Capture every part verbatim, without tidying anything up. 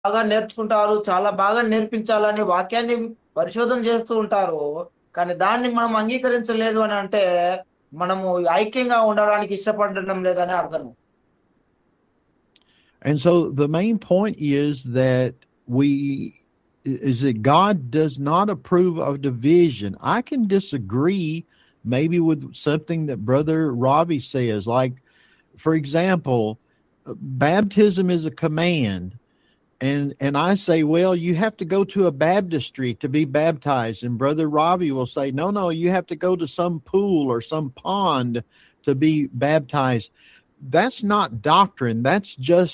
బాగా నేర్చుకుంటారు. చాలా బాగా నేర్పించాలని వాక్యాన్ని పరిశోధన చేస్తూ ఉంటారు. కానీ దాన్ని మనం అంగీకరించలేదు అని అంటే, మనము ఐక్యంగా ఉండడానికి ఇష్టపడడం లేదని అర్థం. And so the main point is that we is that God does not approve of division. I can disagree maybe with something that Brother Robbie says. Like, for example, baptism is a command. And and I say, well, you have to go to a baptistry to be baptized. And Brother Robbie will say, no, no, you have to go to some pool or some pond to be baptized. That's not doctrine. That's just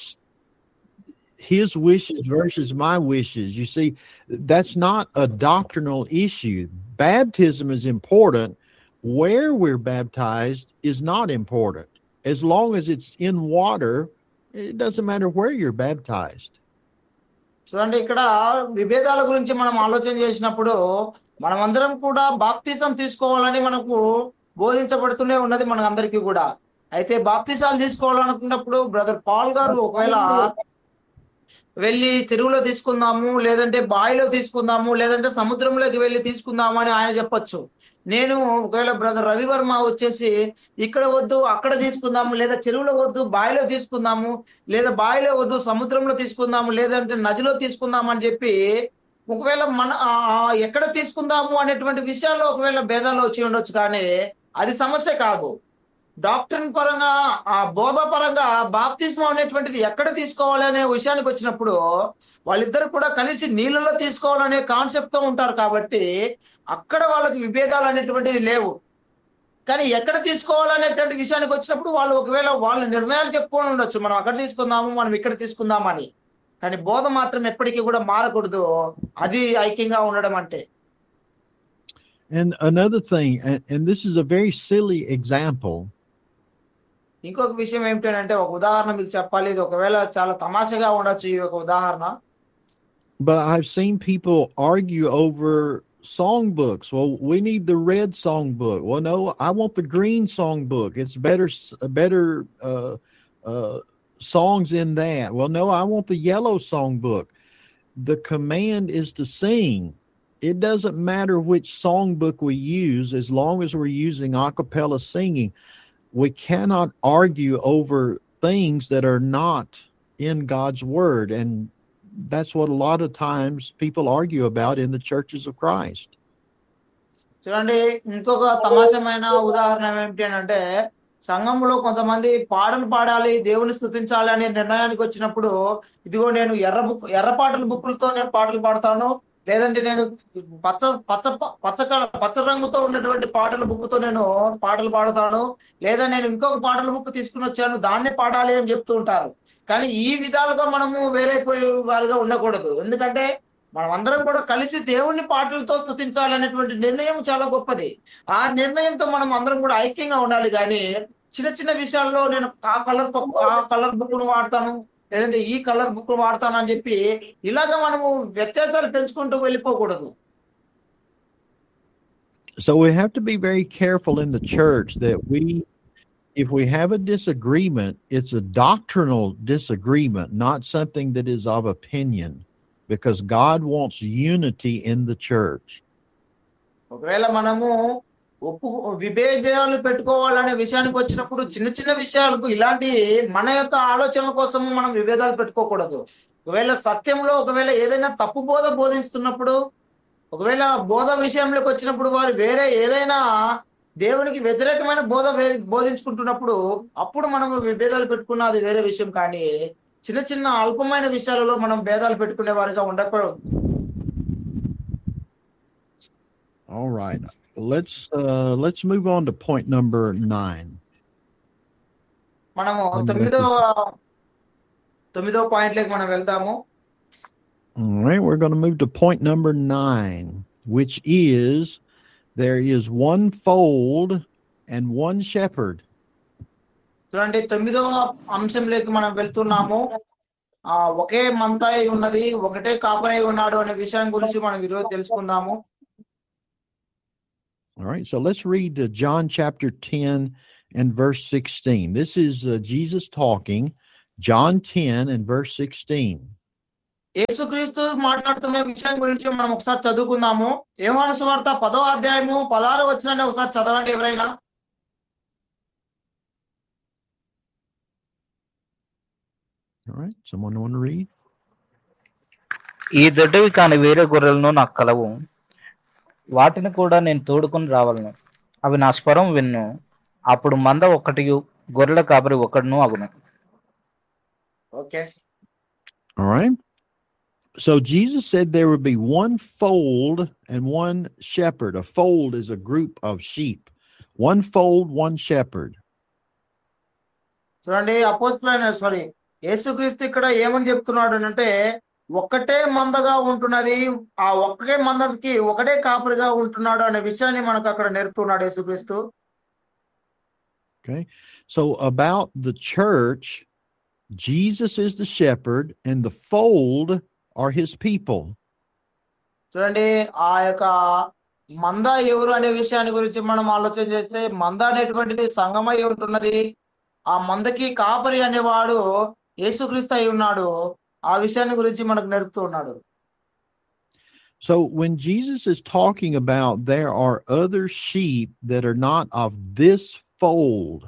his wishes versus my wishes. You see, that's not a doctrinal issue. Baptism is important. Where we're baptized is not important. As long as it's in water, it doesn't matter where you're baptized. చూడండి, ఇక్కడ విభేదాల గురించి మనం ఆలోచన చేసినప్పుడు, మనమందరం కూడా బాప్తిసం తీసుకోవాలని మనకు బోధించబడుతూనే ఉన్నది మనందరికీ కూడా. అయితే బాప్తిసాలు తీసుకోవాలనుకున్నప్పుడు బ్రదర్ పాల్ గారు ఒకవేళ వెళ్ళి చెరువులో తీసుకుందాము, లేదంటే బావిలో తీసుకుందాము, లేదంటే సముద్రంలోకి వెళ్ళి తీసుకుందాము అని ఆయన చెప్పొచ్చు. నేను ఒకవేళ బ్రదర్ రవివర్మ వచ్చేసి ఇక్కడ వద్దు అక్కడ తీసుకుందాము, లేదా చెరువులో వద్దు బావిలో తీసుకుందాము, లేదా బావిలో వద్దు సముద్రంలో తీసుకుందాము, లేదంటే నదిలో తీసుకుందాము అని చెప్పి ఒకవేళ మన ఎక్కడ తీసుకుందాము అనేటువంటి విషయాల్లో ఒకవేళ భేదాలు వచ్చి ఉండొచ్చు. కానీ అది సమస్య కాదు. డాక్టరీన్ పరంగా, ఆ బోధ పరంగా బాప్తిస్మం అనేటువంటిది ఎక్కడ తీసుకోవాలి అనే విషయానికి వచ్చినప్పుడు వాళ్ళిద్దరు కూడా కలిసి నీళ్ళలో తీసుకోవాలనే కాన్సెప్ట్ తో ఉంటారు. కాబట్టి అక్కడ వాళ్ళకి విభేదాలు అనేటువంటిది లేవు. కానీ ఎక్కడ తీసుకోవాలనేటువంటి విషయానికి వచ్చినప్పుడు వాళ్ళు ఒకవేళ వాళ్ళ నిర్ణయాలు చెప్పుకొని ఉండొచ్చు, మనం అక్కడ తీసుకుందాము, మనం ఇక్కడ తీసుకుందామని. కానీ బోధ మాత్రం ఎప్పటికీ కూడా మారకూడదు. అది ఐక్యంగా ఉండడం అంటే. And another thing, and, and this is a very silly example. ఇంకొక విషయం ఏమిటంటే, ఒక ఉదాహరణ మీకు చెప్పాలి. ఇది ఒకవేళ చాలా తమాషగా ఉండొచ్చు ఈ ఒక ఉదాహరణ. But I've seen people argue over songbooks. Well, we need the red songbook. Well, no, I want the green songbook. It's better, better uh, uh, songs in that. Well, no, I want the yellow songbook. The command is to sing. It doesn't matter which songbook we use as long as we're using a cappella singing. We cannot argue over things that are not in God's word. And that's what a lot of times people argue about in the churches of Christ. చూడండి, ఇంకొక తమాషమైన ఉదాహరణ ఏమిటి అంటే, సంఘంలో కొంతమంది పాటలు పాడాలి, దేవుని స్తుతించాలి అనే నిర్ణయానికి వచ్చినప్పుడు, ఇదిగో నేను ఎర్ర బుక్ ఎర్ర పాటల బుక్కులతో నేను పాటలు పాడతాను, లేదంటే నేను పచ్చ పచ్చ పచ్చ పచ్చ రంగుతో ఉన్నటువంటి పాటల బుక్తో నేను పాటలు పాడతాను, లేదా నేను ఇంకొక పాటల బుక్ తీసుకుని వచ్చాను దాన్నే పాడాలి అని చెప్తూ ఉంటారు. కానీ ఈ విధాలుగా మనము వేరైపోయే వారుగా ఉండకూడదు. ఎందుకంటే మనం అందరం కూడా కలిసి దేవుణ్ణి పాటలతో స్తుతించాలనేటువంటి నిర్ణయం చాలా గొప్పది. ఆ నిర్ణయంతో మనం అందరం కూడా ఐక్యంగా ఉండాలి. కానీ చిన్న చిన్న విషయాల్లో నేను ఆ కలర్ ఆ కలర్ బుక్ ను వాడతాను, లేదంటే ఈ కలర్ బుక్ వాడతాను అని చెప్పి ఇలాగ మనము వ్యత్యాసాలు పెంచుకుంటూ వెళ్ళిపోకూడదు. So we have to be very careful in the church that we, if we have a disagreement, it's a doctrinal disagreement, not something that is of opinion, because God wants unity in the church. ఒకవేళ మనము ఒప్పు విభేదాలు పెట్టుకోవాలనే విషయానికి వచ్చినప్పుడు చిన్న చిన్న విషయాలకు ఇలాంటి మన యొక్క ఆలోచనల కోసం మనం విభేదాలు పెట్టుకోకూడదు. ఒకవేళ సత్యంలో ఒకవేళ ఏదైనా తప్పు బోధ బోధిస్తున్నప్పుడు, ఒకవేళ బోధ విషయంలోకి వచ్చినప్పుడు వారు వేరే ఏదైనా దేవునికి వ్యతిరేకమైన బోధ బోధించుకుంటున్నప్పుడు అప్పుడు మనం విభేదాలు పెట్టుకున్న అది వేరే విషయం. కానీ చిన్న చిన్న అల్పమైన విషయాలలో మనం భేదాలు పెట్టుకునే వారిగా ఉండకూడదు. All right. Let's uh, let's move on to point number nine. మనము తొమ్మిదవ తొమ్మిదవ పాయింట్లోకి మనం వెళ్దాము. All right, we're going to move to point number nine, which is there is one fold and one shepherd. చూడండి, తొమ్మిదవ అంశంలోకి మనం వెళ్తున్నాము. ఆ ఒకే మందై ఉన్నది, ఒకటే కాపరై ఉన్నాడు అనే విషయం గురించి మనం ఈరోజు తెలుసుకుందాము. All right, so let's read uh, John chapter ten and verse sixteen. This is uh, Jesus talking, John ten and verse sixteen. యేసుక్రీస్తు మాట్లాడుతున్న విషయం గురించి మనం ఒకసారి చదువుకుందాము. యోహాను సువార్త పదో అధ్యాయము పదహారు వచనాన్ని ఒకసారి చదవండి ఎవరైనా. All right, someone want to read? ఈ దొడ్డివి కాని వేరే గొర్రెలను నాకు కలవు, వాటిని కూడా నేను తోడుకొని రావాలను. అవి నా స్వరం విన్ను. అప్పుడు మంద ఒకటి, గొర్రెల కాపరి ఒకడును అగును. Okay. All right. So Jesus said there would be one fold and one shepherd. A fold is a group of sheep. One fold, one shepherd. చూడండి, అపోస్తలుడైన సారీ యేసుక్రీస్తు ఇక్కడ ఏమని చెప్తున్నాడు అంటే ఒక్కటే మందగా ఉంటున్నది, ఆ ఒక్కటే మందకి ఒకటే కాపరిగా ఉంటున్నాడు అనే విషయాన్ని మనకు అక్కడ నేర్పుతున్నాడు యేసుక్రీస్తు. Okay. So about the church, Jesus is the shepherd and the fold are his people. చూడండి, ఆ యొక్క మంద ఎవరు అనే విషయాన్ని గురించి మనం ఆలోచన చేస్తే మంద అనేటువంటిది సంఘమై ఉంటున్నది. ఆ మందకి కాపరి అనేవాడు యేసుక్రీస్తు అయి ఉన్నాడు. ఆ విషయాన్ని గురించి మనకు నేర్పుతూ ఉన్నాడు. So when Jesus is talking about there are other sheep that are not of this fold,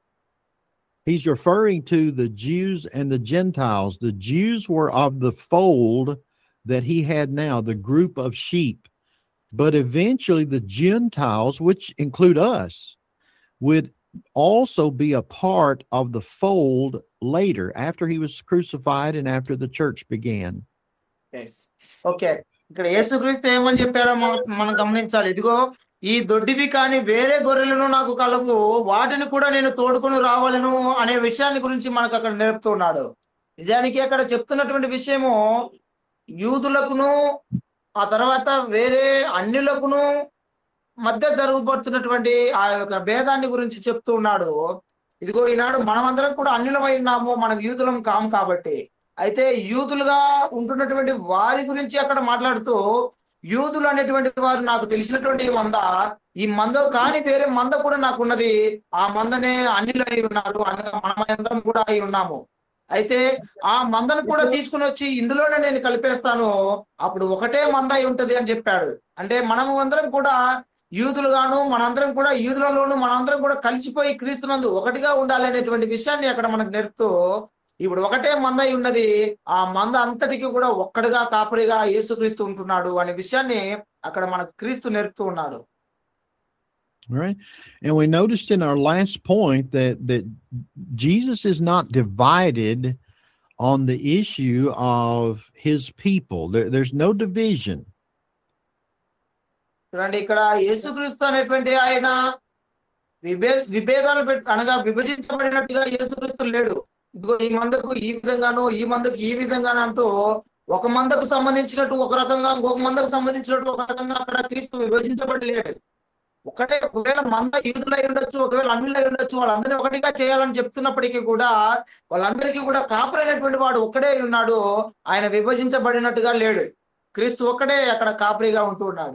he's referring to the Jews and the Gentiles. The Jews were of the fold that he had now, the group of sheep. But eventually the Gentiles, which include us, would also be a part of the fold later, after he was crucified and after the church began. Yes. Okay. ఇక్కడ యేసుక్రీస్తు ఏమని చెప్పాడో మనం గమనించాలి. ఇదిగో ఈ దొడ్డివి కాని వేరే గొర్రెలను నాకు కలవు, వాటిని కూడా నేను తోడుకొని రావాలను అనే విషయాన్ని గురించి మనకు అక్కడ నేర్పుతున్నాడు. నిజానికి అక్కడ చెప్తున్నటువంటి విషయము యూదులకును ఆ తర్వాత వేరే అన్యులకును మధ్య జరగబడుతున్నటువంటి ఆ యొక్క భేదాన్ని గురించి చెప్తూ ఉన్నాడు. ఇదిగో ఈనాడు మనమందరం కూడా అన్యులమై ఉన్నాము, మనం యూదులం కాము కాబట్టి. అయితే యూదులుగా ఉంటున్నటువంటి వారి గురించి అక్కడ మాట్లాడుతూ యూదులు అనేటువంటి వారు నాకు తెలిసినటువంటి మంద, ఈ మంద కాని వేరే మంద కూడా నాకు ఉన్నది, ఆ మందనే అన్యులు అయి ఉన్నారు, అనగా మనమందరం కూడా అయి ఉన్నాము. అయితే ఆ మందను కూడా తీసుకుని వచ్చి ఇందులోనే నేను కలిపేస్తాను, అప్పుడు ఒకటే మంద అయి ఉంటది అని చెప్పాడు. అంటే మనము అందరం కూడా యూదులుగాను మనందరం కూడా యూదులలోను మనందరం కూడా కలిసిపోయి క్రీస్తునందు ఒకటిగా ఉండాలి అనేటువంటి విషయాన్ని అక్కడ మనకు నేర్పుతూ ఇప్పుడు ఒకటే మంద అయి ఉన్నది, ఆ మంద అంతటికి కూడా ఒక్కడిగా కాపరిగా యేసుక్రీస్తు ఉంటున్నాడు అనే విషయాన్ని అక్కడ మనకు క్రీస్తు నేర్పుతూ ఉన్నాడు. Right. And we noticed in our last point that that Jesus is not divided on the issue of his people. There, there's no division. చూడండి, ఇక్కడ యేసుక్రీస్తు అనేటువంటి ఆయన విభే విభేదాలు పెట్టి అనగా విభజించబడినట్టుగా యేసుక్రీస్తు లేడు. ఇదిగో ఈ మందకు ఈ విధంగాను ఈ మందకు ఈ విధంగాను అంటూ ఒక మందకు సంబంధించినట్టు ఒక రకంగా ఇంకొక మందకు సంబంధించినట్టు ఒక రకంగా అక్కడ క్రీస్తు విభజించబడి లేడు. ఒకటే ఒకవేళ మంద యూదులై ఉండొచ్చు, ఒకవేళ అన్యులై ఉండొచ్చు, వాళ్ళందరినీ ఒకటిగా చేయాలని చెప్తున్నప్పటికీ కూడా వాళ్ళందరికీ కూడా కాపరైనటువంటి వాడు ఒక్కడే ఉన్నాడు, ఆయన విభజించబడినట్టుగా లేడు. క్రీస్తు ఒక్కడే అక్కడ కాపరిగా ఉంటూ ఉన్నాడు.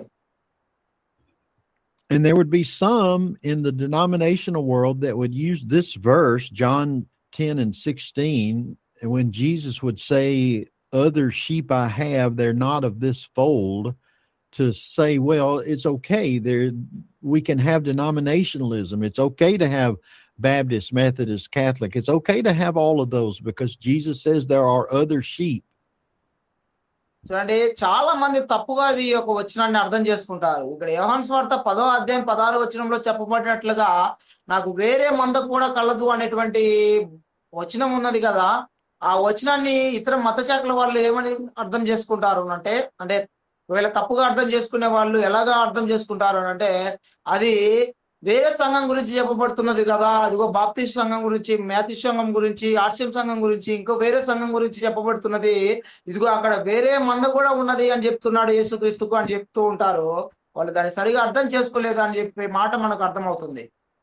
And there would be some in the denominational world that would use this verse, John ten and sixteen, when Jesus would say, other sheep I have, they're not of this fold, to say, well, it's okay. There, we can have denominationalism. It's okay to have Baptist, Methodist, Catholic. It's okay to have all of those because Jesus says there are other sheep. చూడండి, చాలా మంది తప్పుగా ఈ యొక్క వచనాన్ని అర్థం చేసుకుంటారు. ఇక్కడ యోహాను సువార్త పదో అధ్యాయం పదహారు వచనంలో చెప్పబడినట్లుగా నాకు వేరే మంద కూడా కలదు అనేటువంటి వచనం ఉన్నది కదా. ఆ వచనాన్ని ఇతర మత శాఖల వాళ్ళు ఏమని అర్థం చేసుకుంటారు అంటే అంటే ఒకవేళ తప్పుగా అర్థం చేసుకునే వాళ్ళు ఎలాగా అర్థం చేసుకుంటారు అంటే అది వేరే సంఘం గురించి చెప్పబడుతున్నది కదా, అదిగో బాప్టిస్ట్ సంఘం గురించి, మ్యాథిస్ట్ సంఘం గురించి, ఆర్సిఎం సంఘం గురించి, ఇంకో వేరే సంఘం గురించి చెప్పబడుతున్నది, ఇదిగో అక్కడ వేరే మంద కూడా ఉన్నది అని చెప్తున్నాడు యేసుక్రీస్తుకు అని చెప్తూ ఉంటారు. వాళ్ళు దాన్ని సరిగా అర్థం చేసుకోలేదు అని చెప్పే మాట మనకు అర్థమవుతుంది.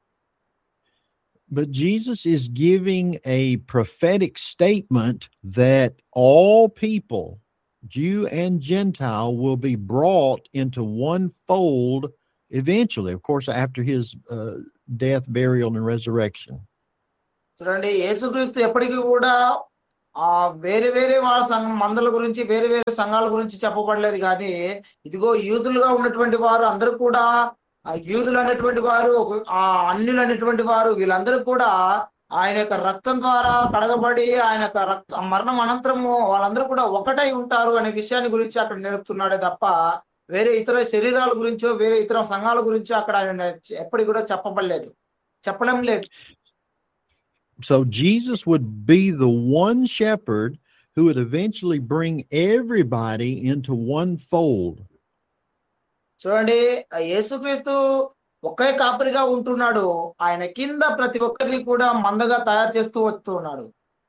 But Jesus is giving a prophetic statement that all people, Jew and Gentile, will be brought into one fold eventually, of course, after his uh, death, burial, and resurrection. చూడండి, యేసుక్రీస్తు ఎప్పటికీ కూడా ఆ వేరే వేరే వాళ్ళ సంఘం మందల గురించి వేరే వేరే సంఘాల గురించి చెప్పబడలేదు కానీ ఇదిగో యూదులుగా ఉన్నటువంటి వారు అందరూ కూడా ఆ యూదులు అనేటువంటి వారు ఆ అన్యులు అనేటువంటి వారు వీళ్ళందరూ కూడా ఆయన యొక్క రక్తం ద్వారా కడగబడి ఆయన యొక్క రక్త మరణం అనంతరము వాళ్ళందరూ కూడా ఒకటై ఉంటారు అనే విషయాన్ని గురించి అక్కడ నేర్పుతున్నాడే తప్ప వేరే ఇతర శరీరాల గురించో వేరే ఇతర సంఘాల గురించో అక్కడ ఆయన ఎప్పటికి కూడా చెప్పబడలేదు, చెప్పడం లేదు. So Jesus would be the one shepherd who would eventually bring everybody into one fold. చూడండి, యేసుక్రీస్తు ఒకే కాపరిగా ఉంటున్నాడు. ఆయన కింద ప్రతి ఒక్కరిని కూడా మందగా తయారు చేస్తూ వస్తున్నాడు.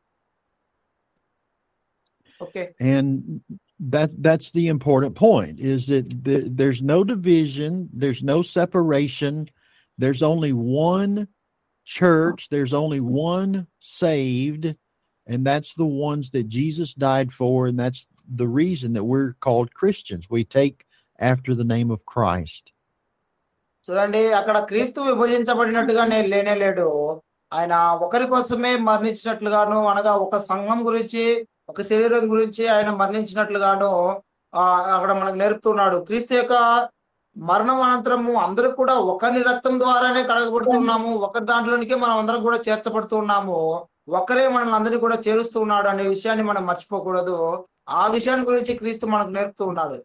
Okay. And that that's the important point, is that there, there's no division, there's no separation, there's only one church, there's only one saved, and that's the ones that Jesus died for, and that's the reason that we're called Christians. We take after the name of Christ. చూడండి, అక్కడ క్రీస్తు విభజించబడినట్టుగా నేను లేనే లేడు. ఆయన ఒకరి కోసమే మరణించినట్లుగాను, అనగా ఒక సంఘం గురించి ఒక శరీరం గురించి ఆయన మరణించినట్లుగాను ఆ అక్కడ మనకు నేర్పుతున్నాడు. క్రీస్తు యొక్క మరణం అనంతరము అందరూ కూడా ఒకరి రక్తం ద్వారానే కడగబడుతున్నాము, ఒకరి దాంట్లోనికే మనం అందరం కూడా చేర్చబడుతున్నాము, ఒకరే మనల్ని అందరినీ కూడా చేరుస్తూ ఉన్నాడు అనే విషయాన్ని మనం మర్చిపోకూడదు. ఆ విషయాన్ని గురించి క్రీస్తు మనకు నేర్పుతూ ఉన్నాడు.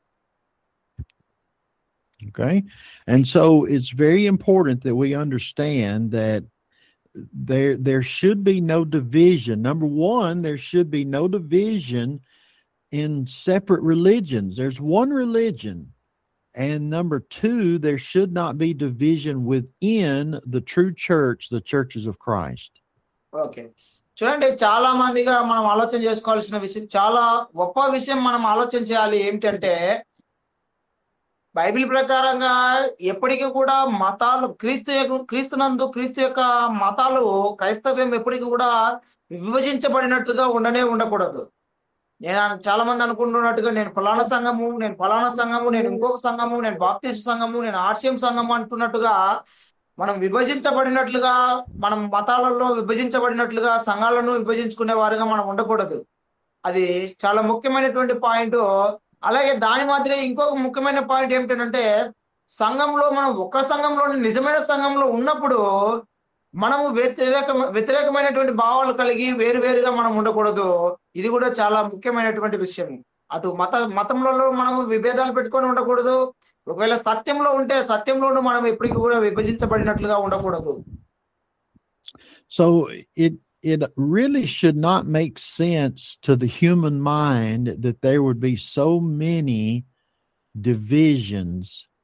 Okay. And so it's very important that we understand that there there should be no division. Number one, there should be no division in separate religions. There's one religion. And number two, there should not be division within the true church, the churches of Christ. Okay. చూడండి, చాలా మందిగా మనం ఆలోచన చేసుకోవాల్సిన విషయం, చాలా గొప్ప విషయం మనం ఆలోచన చేయాలి. ఏమిటంటే బైబిల్ ప్రకారంగా ఎప్పటికీ కూడా మతాలు క్రీస్తు క్రీస్తునందు క్రీస్తు యొక్క మతాలు క్రైస్తవ్యం ఎప్పటికీ కూడా విభజించబడినట్టుగా ఉండనే ఉండకూడదు. నేను చాలా మంది అనుకుంటున్నట్టుగా నేను ఫలానా సంఘము, నేను ఫలానా సంఘము, నేను ఇంకొక సంఘము, నేను బాప్టిస్ట్ సంఘము, నేను ఆర్షియం సంఘము అంటున్నట్టుగా మనం విభజించబడినట్లుగా, మనం మతాలలో విభజించబడినట్లుగా సంఘాలను విభజించుకునే వారుగా మనం ఉండకూడదు. అది చాలా ముఖ్యమైనటువంటి పాయింట్. అలాగే దాని మాదిరి ఇంకొక ముఖ్యమైన పాయింట్ ఏమిటంటే సంఘంలో మనం ఒక సంఘంలోని నిజమైన సంఘంలో ఉన్నప్పుడు మనము వ్యతిరేక వ్యతిరేకమైనటువంటి భావాలు కలిగి వేరు వేరుగా మనం ఉండకూడదు. ఇది కూడా చాలా ముఖ్యమైనటువంటి విషయం. అటు మత మతంలో మనము విభేదాలు పెట్టుకొని ఉండకూడదు. ఒకవేళ సత్యంలో ఉంటే సత్యంలోనూ మనం ఎప్పటికీ కూడా విభజించబడినట్లుగా ఉండకూడదు. So it it really should not make sense to the human mind that there would be so many divisions.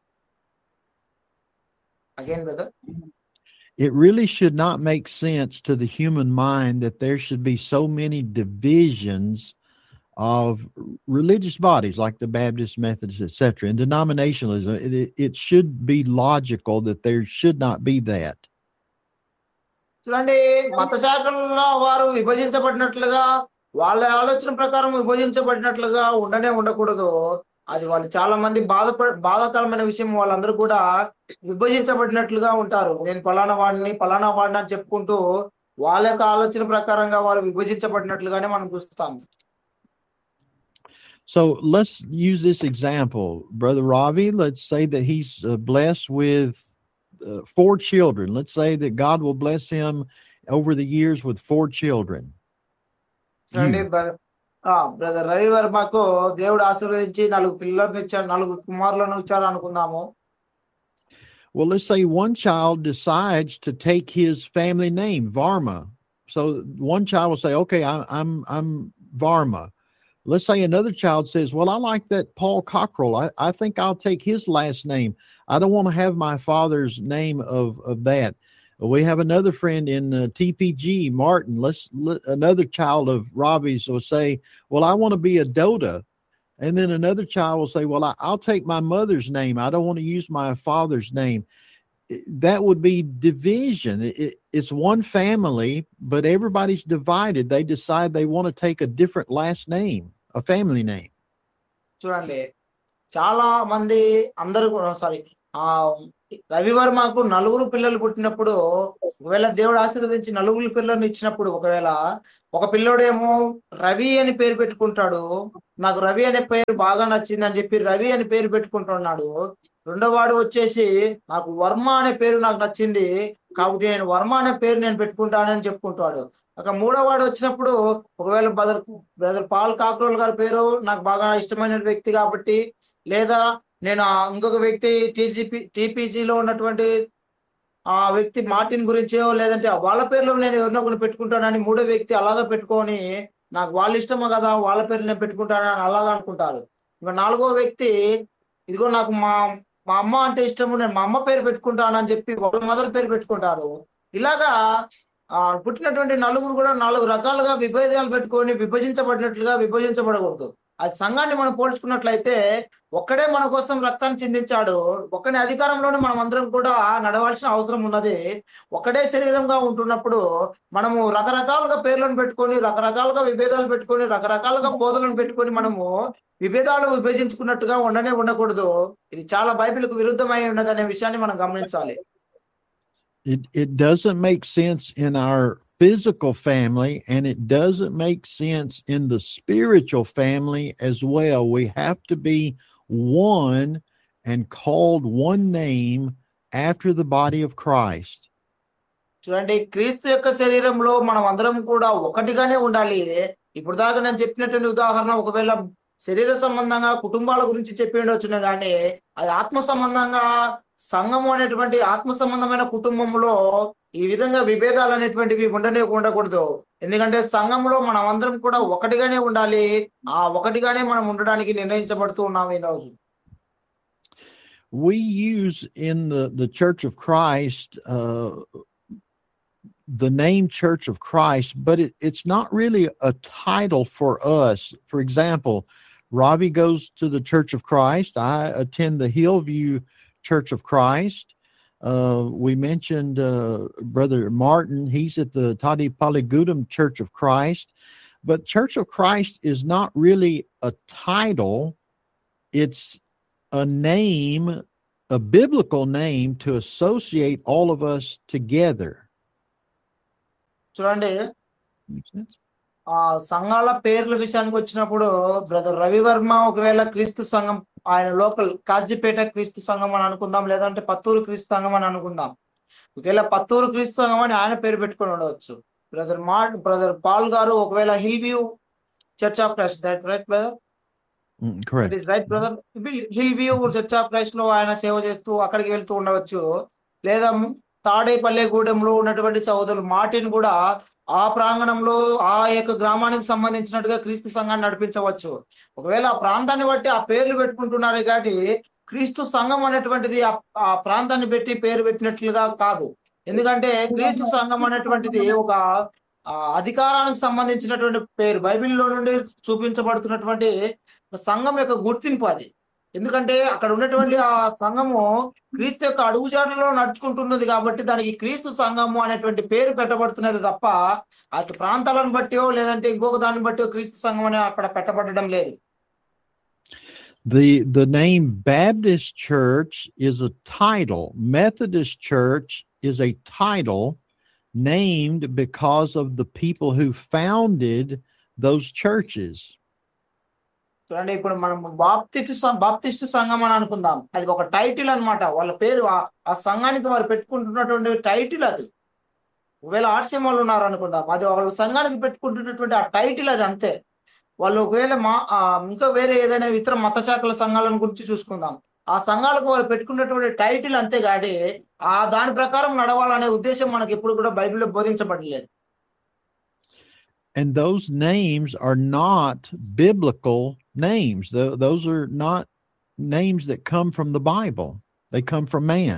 Again, brother. It really should not make sense to the human mind that there should be so many divisions of religious bodies like the Baptist, Methodist, et cetera. And denominationalism, it, it should be logical that there should not be that. చూడండి, మత శాఖల వారు విభజించబడినట్లుగా వాళ్ళ ఆలోచన ప్రకారం విభజించబడినట్లుగా ఉండనే ఉండకూడదు. అది వాళ్ళు చాలా మంది బాధప బాధాకరమైన విషయం. వాళ్ళందరూ కూడా విభజించబడినట్లుగా ఉంటారు. నేను ఫలానా వాడిని ఫలానా వాడిని అని చెప్పుకుంటూ వాళ్ళ యొక్క ఆలోచన ప్రకారంగా వారు విభజించబడినట్లుగానే మనం చూస్తాం. So let's use this example. Brother Ravi, let's say that he's uh, blessed with uh, four children. Let's say that God will bless him over the years with four children. చూడండి, బ్రదర్ రవి వర్మకు దేవుడు ఆశీర్వదించి నాలుగు పిల్లలను ఇచ్చాడు, నాలుగు కుమారులను ఇచ్చాడు అనుకుందాము. Well, let's say one child decides to take his family name, Varma. So one child will say, okay, I, I'm I'm Varma. Let's say another child says, well, I like that Paul Cockrell. I, I think I'll take his last name. I don't want to have my father's name of, of that. We have another friend in uh, T P G, Martin. Let's let, another child of Ravi's will say, well, I want to be a Doda. And then another child will say, well, I, I'll take my mother's name. I don't want to use my father's name. That would be division. It, it, it's one family, but everybody's divided. They decide they want to take a different last name, a family name. చూడండి, చాలా మంది అందరూ sorry ఆ రవివర్మకు నలుగురు పిల్లలు పుట్టినప్పుడు ఒకవేళ దేవుడు ఆశీర్వదించి నలుగురు పిల్లల్ని ఇచ్చినప్పుడు ఒకవేళ ఒక పిల్లోడేమో రవి అని పేరు పెట్టుకుంటాడు. నాకు రవి అనే పేరు బాగా నచ్చింది అని చెప్పి రవి అని పేరు పెట్టుకుంటున్నాడు. రెండో వాడు వచ్చేసి నాకు వర్మ అనే పేరు నాకు నచ్చింది కాబట్టి నేను వర్మ అనే పేరు నేను పెట్టుకుంటానని చెప్పుకుంటాడు. ఒక మూడో వాడు వచ్చినప్పుడు ఒకవేళ బ్రదర్ బ్రదర్ పాల్ కాక్రోల్ గారి పేరు నాకు బాగా ఇష్టమైన వ్యక్తి కాబట్టి, లేదా నేను ఆ ఇంకొక వ్యక్తి టీజీపీ టీపీజీలో ఉన్నటువంటి ఆ వ్యక్తి మార్టిన్ గురించో లేదంటే వాళ్ళ పేర్లో నేను ఎవరినో ఒకరిని పెట్టుకుంటానని మూడో వ్యక్తి అలాగా పెట్టుకొని నాకు వాళ్ళ ఇష్టమో కదా వాళ్ళ పేరు నేను పెట్టుకుంటానని అలాగా అనుకుంటారు. ఇంకా నాలుగో వ్యక్తి ఇదిగో నాకు మా మా అమ్మ అంటే ఇష్టము నేను మా అమ్మ పేరు పెట్టుకుంటానని చెప్పి వాళ్ళ మదర్ పేరు పెట్టుకుంటారు. ఇలాగా ఆ పుట్టినటువంటి నలుగురు కూడా నాలుగు రకాలుగా విభేదాలు పెట్టుకొని విభజించబడినట్లుగా విభజించబడకూడదు. అది సంఘాన్ని మనం పోల్చుకున్నట్లయితే ఒక్కడే మన కోసం రక్తాన్ని చిందించాడు. ఒక్కని అధికారంలోనే మనం అందరం కూడా నడవాల్సిన అవసరం ఉన్నది. ఒకటే శరీరంగా ఉంటున్నప్పుడు మనము రకరకాలుగా పేర్లను పెట్టుకొని రకరకాలుగా విభేదాలు పెట్టుకొని రకరకాలుగా బోధనలు పెట్టుకొని మనము విభేదాలు విభజించుకున్నట్టుగా ఉండనే ఉండకూడదు. ఇది చాలా బైబిల్కు విరుద్ధమై ఉన్నది అనే విషయాన్ని మనం గమనించాలి. It it doesn't make sense in our physical family, and it doesn't make sense in the spiritual family as well. We have to be one and called one name after the body of Christ. చూడండి, క్రీస్తు యొక్క శరీరంలో మనం అందరం కూడా ఒకటిగానే ఉండాలి. ఇప్పుడు దాకా నేను చెప్పినటువంటి ఉదాహరణ ఒకవేళ శరీర సంబంధంగా కుటుంబాల గురించి చెప్పి ఉండొచ్చునే కానీ అది ఆత్మ సంబంధంగా సంఘము అనేటువంటి ఆత్మ సంబంధమైన కుటుంబంలో ఈ విధంగా విభేదాలు అనేటువంటివి ఉండనే ఉండకూడదు. ఎందుకంటే సంఘంలో మనం అందరం కూడా ఒకటిగానే ఉండాలి. ఆ ఒకటిగానే మనం ఉండడానికి నిర్ణయించబడుతూ ఉన్నాం ఈ రోజు. We use in the the Church of Christ uh, the name Church of Christ, but it, it's not really a title for us. For example, Ravi goes to the Church of Christ. I attend the Hillview Church of Christ. Uh, we mentioned uh, Brother Martin. He's at the Tadi Paligudam Church of Christ. But Church of Christ is not really a title. It's a name, a biblical name to associate all of us together. చూడండి, Makes sense? ఆ సంఘాల పేర్ల విషయానికి వచ్చినప్పుడు brother Ravi Varma ఒకవేళ క్రీస్తు సంఘం ఆయన లోకల్ కాజీపేట క్రీస్తు సంఘం అని అనుకుందాం, లేదంటే పత్తూరు క్రీస్తు సంఘం అని అనుకుందాం. ఒకవేళ పత్తూరు క్రీస్తు సంఘం అని ఆయన పేరు పెట్టుకొని ఉండవచ్చు. బ్రదర్ మా బ్రదర్ పాల్ గారు ఒకవేళ hill view church of Christ, that right brother? Mm, correct. It is right brother. Hill view church of Christ లో ఆయన సేవ చేస్తూ అక్కడికి వెళ్తూ ఉండవచ్చు. లేదా తాడేపల్లెగూడెంలో ఉన్నటువంటి సహోదరులు మార్టిన్ కూడా ఆ ప్రాంగణంలో ఆ యొక్క గ్రామానికి సంబంధించినట్టుగా క్రీస్తు సంఘాన్ని నడిపించవచ్చు. ఒకవేళ ఆ ప్రాంతాన్ని బట్టి ఆ పేర్లు పెట్టుకుంటున్నారు కాబట్టి క్రీస్తు సంఘం అనేటువంటిది ఆ ప్రాంతాన్ని పెట్టి పేరు పెట్టినట్లుగా కాదు. ఎందుకంటే క్రీస్తు సంఘం అనేటువంటిది ఒక అధికారానికి సంబంధించినటువంటి పేరు. బైబిల్లో నుండి చూపించబడుతున్నటువంటి సంఘం యొక్క గుర్తింపు అది. ఎందుకంటే అక్కడ ఉన్నటువంటి ఆ సంఘము క్రీస్తు యొక్క అడుగుజాడలో నడుచుకుంటున్నది కాబట్టి దానికి క్రీస్తు సంఘము అనేటువంటి పేరు పెట్టబడుతున్నది తప్ప అటు ప్రాంతాలను బట్టో లేదంటే ఇంకొక దాన్ని బట్టో క్రీస్తు సంఘం అని అక్కడ పెట్టబడడం లేదు. The the name Baptist Church is a title. Methodist Church is a title named because of the people who founded those churches. చూడండి, ఇప్పుడు మనం బాప్టిస్ట్ బాప్టిస్ట్ సంఘం అని అనుకుందాం. అది ఒక టైటిల్ అన్నమాట. వాళ్ళ పేరు ఆ సంఘానికి వారు పెట్టుకుంటున్నటువంటి టైటిల్ అది. ఒకవేళ ఆర్సీఎం వాళ్ళు ఉన్నారు అనుకుందాం, అది వాళ్ళ సంఘానికి పెట్టుకుంటున్నటువంటి ఆ టైటిల్ అది అంతే. వాళ్ళు ఒకవేళ మా ఇంకా వేరే ఏదైనా ఇతర మత శాఖల సంఘాలను గురించి చూసుకుందాం, ఆ సంఘాలకు వాళ్ళు పెట్టుకున్నటువంటి టైటిల్ అంతే కానీ ఆ దాని ప్రకారం నడవాలనే ఉద్దేశం మనకి ఎప్పుడు కూడా బైబిల్లో బోధించబడలేదు. And those names are not biblical names. Those are not names that come from the Bible. They come from man.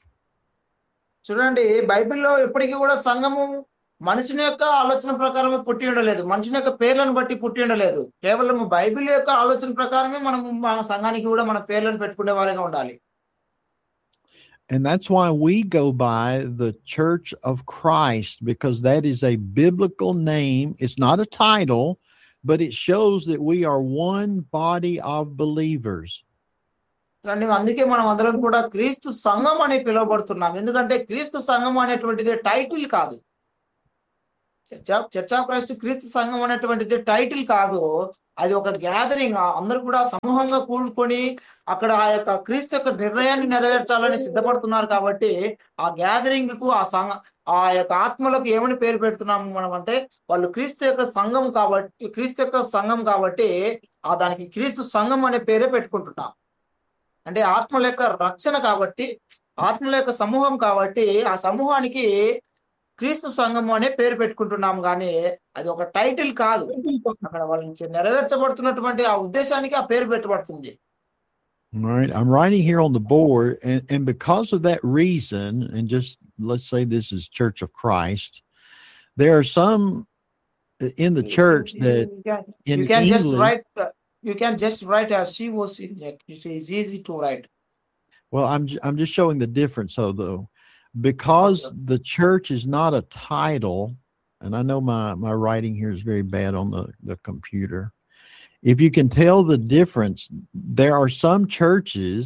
చూడండి, బైబిల్లో ఎప్పటికీ కూడా సంఘము మనుషుని యొక్క ఆలోచన ప్రకారమే పుట్టి ఉండలేదు, మనుషుని యొక్క పేర్లను బట్టి పుట్టి ఉండలేదు. కేవలం బైబిల్ యొక్క ఆలోచన ప్రకారమే మనం మన సంఘానికి కూడా మన పేర్లను పెట్టుకునే వారిగా ఉండాలి. And that's why we go by the Church of Christ, because that is a biblical name. It's not a title, but it shows that we are one body of believers. కానీ అందుకే మనం అందరం కూడా క్రీస్తు సంఘం అని పిలువబడుతున్నాం. ఎందుకంటే క్రీస్తు సంఘం అనేటువంటిది టైటిల్ కాదు. Church of church of Christ క్రీస్తు సంఘం అనేటువంటిది టైటిల్ కాదు. అది ఒక గ్యాదరింగ్. అందరూ కూడా సమూహంగా కూడుకొని అక్కడ ఆ యొక్క క్రీస్తు యొక్క నిర్ణయాన్ని నెరవేర్చాలని సిద్ధపడుతున్నారు కాబట్టి ఆ గ్యాదరింగ్ కు ఆ సంఘ ఆ యొక్క ఆత్మలకు ఏమని పేరు పెడుతున్నాము మనం అంటే వాళ్ళు క్రీస్తు యొక్క సంఘం కాబట్టి క్రీస్తు యొక్క సంఘం కాబట్టి ఆ దానికి క్రీస్తు సంఘం అనే పేరే పెట్టుకుంటున్నాం. అంటే ఆత్మల యొక్క రక్షణ కాబట్టి ఆత్మల యొక్క సమూహం కాబట్టి ఆ సమూహానికి క్రీస్తు సంఘము అనే పేరు పెట్టుకుంటున్నాం. కానీ అది ఒక టైటిల్ కాదు. అక్కడ వాళ్ళ నుంచి నెరవేర్చబడుతున్నటువంటి ఆ ఉద్దేశానికి ఆ పేరు పెట్టబడుతుంది. All right, I'm writing here on the board, and, and because of that reason, and just let's say this is Church of Christ, there are some in the church that you can, in you can just English, write uh, you can just write as she was in it. It's easy to write. well, I'm j- I'm just showing the difference, so though, because Okay. the church is not a title, and I know my my writing here is very bad on the the computer. If you can tell the difference, there are some churches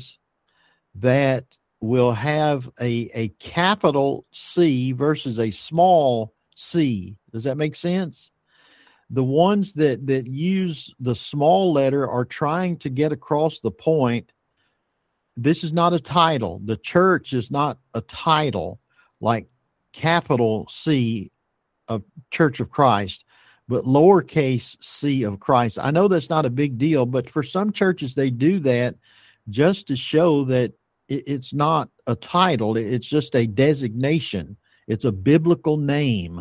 that will have a, a capital C versus a small c. Does that make sense? The ones that, that use the small letter are trying to get across the point. This is not a title. The church is not a title like capital C of Church of Christ, but lowercase c of Christ. I know that's not a big deal, but for some churches, they do that just to show that it, it's not a title. It's just a designation. It's a biblical name.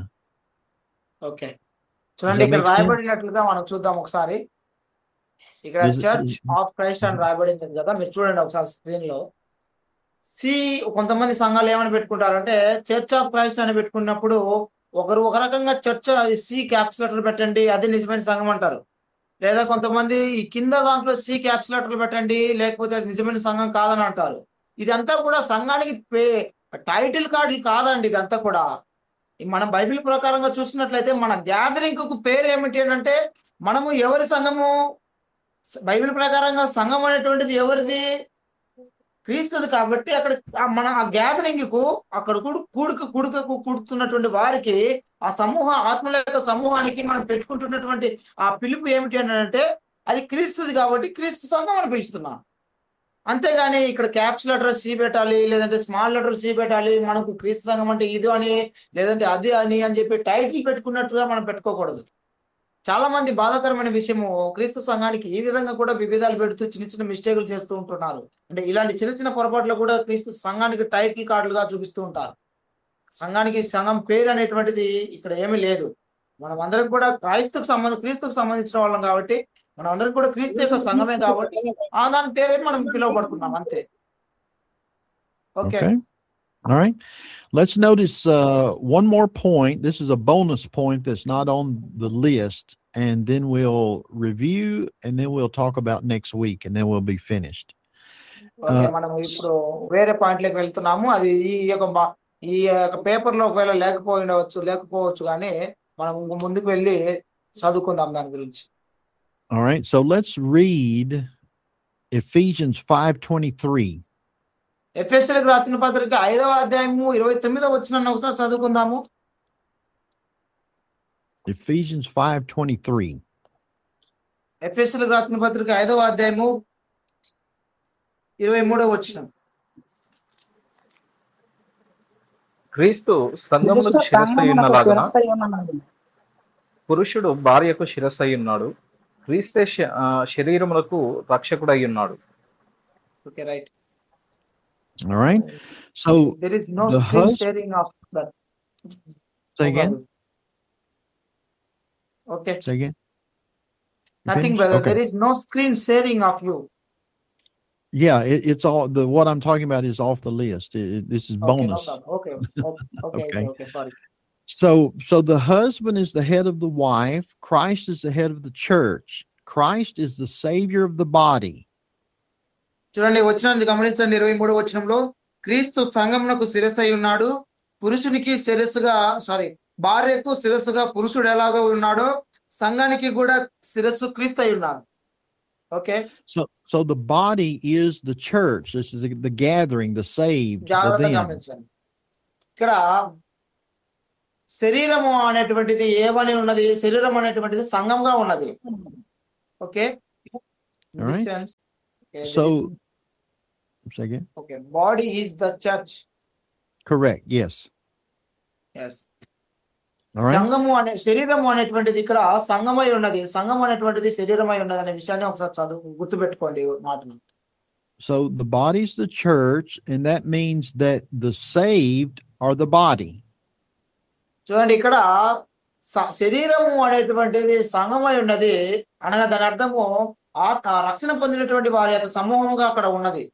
Okay, Does చూడండి that ఇక్కడ make sense? రాయబడినట్లుగా మనం చూద్దాం ఒకసారి. ఇక్కడ Is- church is- of Christ అని రాయబడింది కదా, మీరు చూడండి ఒకసారి స్క్రీన్ లో. సి కొంతమంది సంఘాలు ఏమని పెట్టుకుంటారంటే చర్చ్ ఆఫ్ క్రైస్ట్ అని పెట్టుకున్నప్పుడు ఒకరు ఒక రకంగా చర్చ్ సి క్యాప్స్ లెటర్ పెట్టండి అది నిజమైన సంఘం అంటారు. లేదా కొంతమంది ఈ కింద దాంట్లో సి క్యాప్స్ లెటర్ పెట్టండి లేకపోతే అది నిజమైన సంఘం కాదని అంటారు. ఇదంతా కూడా సంఘానికి పే టైటిల్ కార్డు కాదండి. ఇదంతా కూడా మనం బైబిల్ ప్రకారంగా చూసినట్లయితే మన గ్యాదరింగ్ కు పేరు ఏమిటి అంటే మనము ఎవరి సంఘము? బైబిల్ ప్రకారంగా సంఘం అనేటువంటిది ఎవరిది? క్రీస్తుది. కాబట్టి అక్కడ ఆ మన ఆ గ్యాదరింగ్ కు అక్కడ కూడు కూడుకు కూడుకకు కూడుతున్నటువంటి వారికి ఆ సమూహ ఆత్మల యొక్క సమూహానికి మనం పెట్టుకుంటున్నటువంటి ఆ పిలుపు ఏమిటి అని అంటే అది క్రీస్తుది కాబట్టి క్రీస్తు సంఘం అని పిలుస్తున్నాం. అంతేగాని ఇక్కడ క్యాప్స్ లెటర్ సి పెట్టాలి లేదంటే స్మాల్ లెటర్ సి పెట్టాలి మనకు క్రీస్తు సంఘం అంటే ఇది అని లేదంటే అది అని అని చెప్పి టైటిల్ పెట్టుకున్నట్టుగా మనం పెట్టుకోకూడదు. చాలా మంది బాధాకరమైన విషయము క్రీస్తు సంఘానికి ఈ విధంగా కూడా విభేదాలు పెడుతూ చిన్న చిన్న మిస్టేకులు చేస్తూ ఉంటున్నారు. అంటే ఇలాంటి చిన్న చిన్న పొరపాట్లు కూడా క్రీస్తు సంఘానికి టైటిల్ కార్డులుగా చూపిస్తూ ఉంటారు. సంఘానికి సంఘం పేరు అనేటువంటిది ఇక్కడ ఏమీ లేదు. మనం అందరం కూడా క్రైస్తుకు సంబంధం క్రీస్తుకు సంబంధించిన వాళ్ళం కాబట్టి మనం అందరం కూడా క్రీస్తు యొక్క సంఘమే కాబట్టి ఆ దాని పేరే మనం పిలువబడుతున్నాం అంతే. Okay, Okay. All right. Let's notice uh, one more point. This is a bonus point that's not on the list. And then we'll review and then we'll talk about next week and then we'll be finished. Okay. Uh, మనం ఇప్పుడు వేరే పాయింట్లోకి వెళ్తున్నాము. అది ఈ యొక్క బా- ఈ యొక్క పేపర్ లో ఒకవేళ లేకపోయిండవచ్చు లేకపోవచ్చు కానీ మనం ఇంక ముందుకు వెళ్ళి చదువుకుందాం దాని గురించి. All right. So let's read Ephesians five twenty-three. ఎఫెసీయులకు రాసిన పత్రిక ఐదవ అధ్యాయము ఇరవై తొమ్మిదవ వచనాన్ని ఒకసారి చదువుకుందాము. Ephesians five twenty-three. ఎఫెసీయులకు రాసిన పత్రిక ఐదవ అధ్యాయము ఇరవై మూడవ వచనం. క్రీస్తు సంఘమునకు శిరస్సై ఉన్నలాగున పురుషుడు భార్యకు శిరస్సై ఉన్నాడు. క్రీస్తే శ- ఆ, శరీరములకు రక్షకుడై ఉన్నాడు. Okay, right. All right. So there is no the screen hus- sharing of that. say again. Okay, Say again. You nothing finished? brother. Okay. There is no screen sharing of you. Yeah, it, it's all the what I'm talking about is off the list. It, it- this is Okay, no bonus. problem. Okay, okay, okay, Okay. okay, sorry. So, so the husband is the head of the wife. Christ is the head of the church. Christ is the savior of the body. చూడండి వచనాన్ని గమనించండి. ఇరవై మూడవ వచనంలో క్రీస్తు సంఘమునకు శిరస్సై ఉన్నాడు. పురుషునికి శిరస్సుగా సారీ భార్యకు శిరస్సుగా పురుషుడు ఎలాగో ఉన్నాడో సంఘానికి కూడా శిరస్సు క్రీస్తు అయి ఉన్నాడు. Okay, So, so the body is the church. This is the, the gathering, the saved, the జాగ్రత్తగా them. గమనించండి. ఇక్కడ శరీరము అనేటువంటిది ఏమని ఉన్నది? శరీరం అనేటువంటిది సంఘంగా ఉన్నది. Okay, All right. So, say again. Okay, body is the church. Correct. Yes. Yes, All right. సంఘము అనే శరీరము అనేటువంటిది ఇక్కడ సంఘమై ఉన్నది. సంఘం అనేటువంటిది శరీరమై ఉన్నది అనే విషయాన్ని ఒకసారి చదువు గుర్తుపెట్టుకోండి ఈ మాటను. So the body's the church, and that means that the saved are the body. చూడండి, ఇక్కడ స- శరీరము అనేటువంటిది సంఘమై ఉన్నది అనగా దాని అర్థము ఆ ఆ రక్షణ పొందినటువంటి వారి యొక్క సమూహముగా అక్కడ ఉన్నది.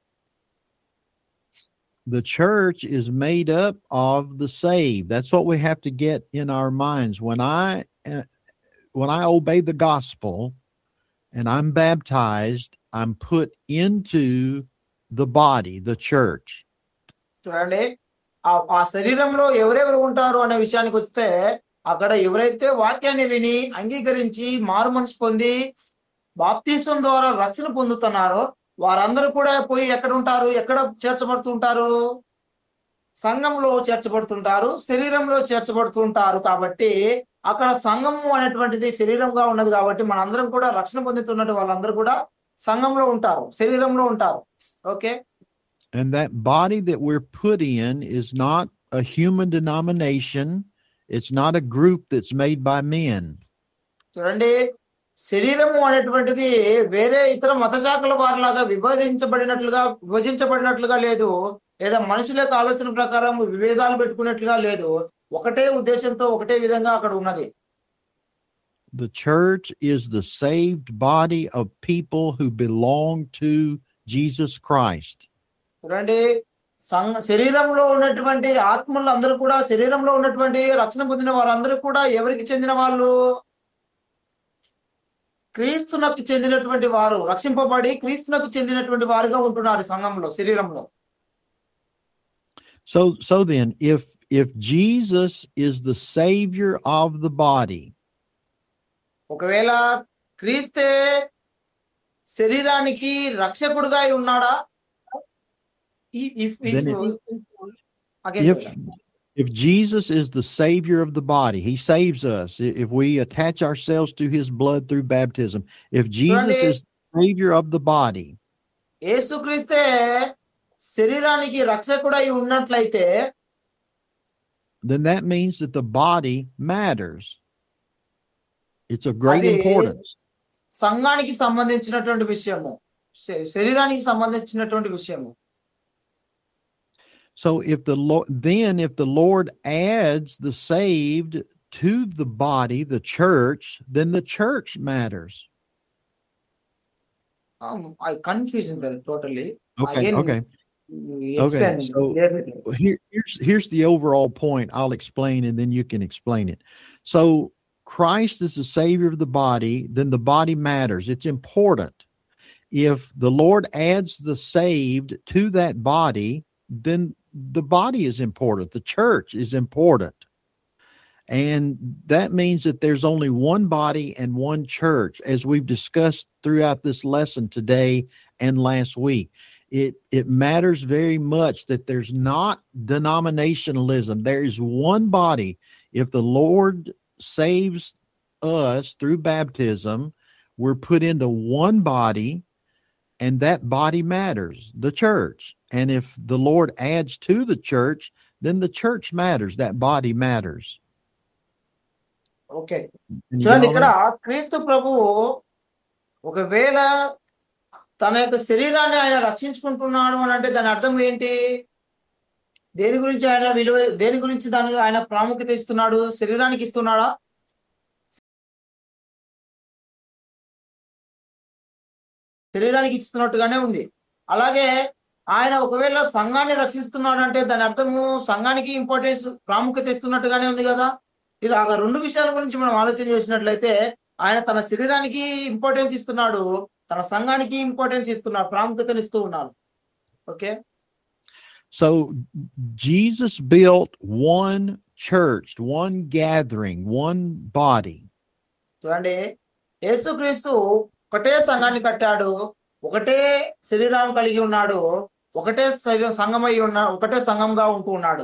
The church is made up of the saved. That's what we have to get in our minds. When I uh, when I obey the gospel and I'm baptized, I'm put into the body, the church. చూడండి, ఆ ఆ శరీరంలో ఎవరెవరు ఉంటారు అనే విషయానికి వస్తే అక్కడ ఎవరైతే వాక్యాన్ని విని అంగీకరించి మారు మనసు పొంది బాప్తీసం ద్వారా రక్షణ పొందుతున్నారో వారందరూ కూడా పోయి ఎక్కడ ఉంటారు? ఎక్కడ చేర్చబడుతుంటారు? సంఘంలో చేర్చబడుతుంటారు, శరీరంలో చేర్చబడుతుంటారు. కాబట్టి అక్కడ సంఘము అనేటువంటిది శరీరంగా ఉన్నది. కాబట్టి మనందరం కూడా రక్షణ పొందుతున్నట్టు వాళ్ళందరూ కూడా సంఘంలో ఉంటారు, శరీరంలో ఉంటారు. Okay, And that body that we're put in is not a human denomination. It's not a group that's made by men. చూడండి, శరీరము అనేటువంటిది వేరే ఇతర మత శాఖల వారిలాగా విభజించబడినట్లుగా విభజించబడినట్లుగా లేదు, లేదా మనుషుల యొక్క ఆలోచన ప్రకారం విభేదాలు పెట్టుకున్నట్లుగా లేదు. ఒకటే ఉద్దేశంతో ఒకటే విధంగా అక్కడ ఉన్నది. The church is the saved body of people who belong to Jesus Christ. చూడండి, సంఘ శరీరంలో ఉన్నటువంటి ఆత్మలు అందరూ కూడా శరీరంలో ఉన్నటువంటి రక్షణ పొందిన వారందరూ కూడా ఎవరికి చెందిన వాళ్ళు? క్రీస్తునకు చెందినటువంటి వారు, రక్షింపబడి క్రీస్తునకు చెందినటువంటి వారుగా ఉంటున్నారు సంఘంలో, శరీరంలో. So so then if if Jesus is the savior of the body, ఒకవేళ క్రీస్తే శరీరానికి రక్షకుడుగా ఉన్నాడా? ఈ- if- if- Then Again, if if Jesus is the savior of the body, he saves us. I- If we attach ourselves to his blood through baptism, if Jesus Right. is the savior of the body, యేసుక్రీస్తే శరీరానికి రక్షకుడై ఉన్నట్లయితే then that means that the body matters. It's of great అది importance. సంఘానికి సంబంధించినటువంటి విషయము, శ- శరీరానికి సంబంధించినటువంటి విషయము. So if the Lord, then if the Lord adds the saved to the body, the church, then the church matters. Um, I confused him totally. Okay, Again, okay. you Okay, explain so clearly. here, here's here's the overall point. I'll explain and then you can explain it. So Christ is the savior of the body, then the body matters. It's important. If the Lord adds the saved to that body, then the body is important. The church is important. And that means that there's only one body and one church, as we've discussed throughout this lesson today and last week. It it matters very much that there's not denominationalism. There is one body. If the Lord saves us through baptism, we're put into one body, and that body matters, the church. And if the Lord adds to the church, then the church matters. That body matters. Okay, Can you చూడండి, get all ఇక్కడ that? క్రీస్తు ప్రభువు ఒకవేళ తన యొక్క శరీరాన్ని ఆయన రక్షించుకుంటున్నాడు అని అంటే దాని అర్థం ఏంటి? దేని గురించి ఆయన విలువ, దేని గురించి దాని ఆయన ప్రాముఖ్యత ఇస్తున్నాడు? శరీరానికి ఇస్తున్నాడా? శరీరానికి ఇస్తున్నట్టుగానే ఉంది. అలాగే ఆయన ఒకవేళ సంఘాన్ని రక్షిస్తున్నాడు అంటే దాని అర్థము సంఘానికి ఇంపార్టెన్స్, ప్రాముఖ్యత ఇస్తున్నట్టుగానే ఉంది కదా. ఇది ఆ రెండు విషయాల గురించి మనం ఆలోచన చేసినట్లయితే ఆయన తన శరీరానికి ఇంపార్టెన్స్ ఇస్తున్నాడు, తన సంఘానికి ఇంపార్టెన్స్ ఇస్తున్నాడు, ప్రాముఖ్యతను ఇస్తూ ఉన్నాడు. Okay, So Jesus built one church, one gathering, one body. చూడండి, యేసుక్రీస్తు ఒకటే సంఘాన్ని కట్టాడు, ఒకటే శరీరాన్ని కలిగి ఉన్నాడు, ఒకటే శరీరం సంఘమై ఉన్న ఒకటే సంఘంగా ఉంటూ ఉన్నాడు.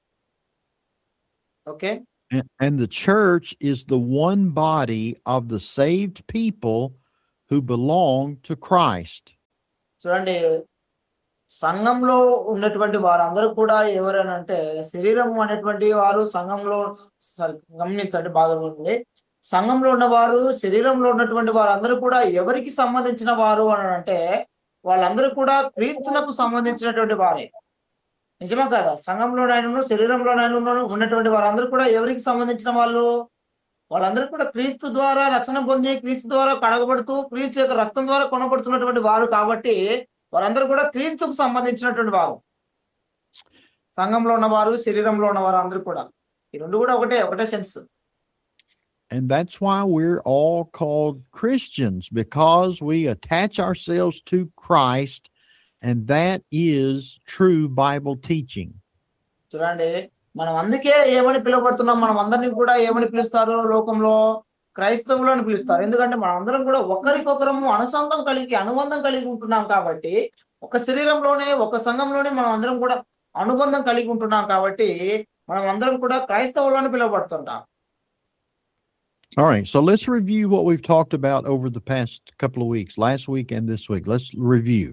Okay. And, and the church is the one body of the saved people who belong to Christ. చూడండి, సంఘంలో ఉన్నటువంటి వారందరూ కూడా ఎవరనంటే శరీరం అనేటువంటి వారు సంఘంలో సరి- గమనించండి బాగా ఉంది. సంఘంలో ఉన్నవారు శరీరంలో ఉన్నటువంటి వారందరూ కూడా ఎవరికి సంబంధించిన వారు అని అంటే వాళ్ళందరూ కూడా క్రీస్తునకు సంబంధించినటువంటి వారే. నిజమా కదా? సంఘంలోనైనా శరీరంలోనైనా ఉన్నటువంటి వారందరూ కూడా ఎవరికి సంబంధించిన వాళ్ళు? వాళ్ళందరూ కూడా క్రీస్తు ద్వారా రక్షణ పొంది, క్రీస్తు ద్వారా కడగబడుతూ, క్రీస్తు యొక్క రక్తం ద్వారా కొనబడుతున్నటువంటి వారు కాబట్టి వారందరూ కూడా క్రీస్తుకు సంబంధించినటువంటి వారు. సంఘంలో ఉన్నవారు, శరీరంలో ఉన్నవారు అందరూ కూడా ఈ రెండు కూడా ఒకటే ఒకటే sense. And that's why we're all called Christians, because we attach ourselves to Christ, and that is true Bible teaching. చూడండి, మనం అందుకే ఏమని పిలువబడుతున్నాం? మనం అందరినీ కూడా ఏమని పిలుస్తారు లోకంలో? క్రైస్తవులు అని పిలుస్తారు. ఎందుకంటే మనం అందరం కూడా ఒకరికొకరము అనుసంధం కలిగి అనుబంధం కలిగి ఉంటున్నాం కాబట్టి, ఒక శరీరంలోనే ఒక సంఘంలోనే మనం అందరం కూడా అనుబంధం కలిగి ఉంటున్నాం కాబట్టి మనం అందరం కూడా క్రైస్తవులు అని పిలువబడుతుంటాం. All right, so let's review what we've talked about over the past couple of weeks, last week and this week. Let's review.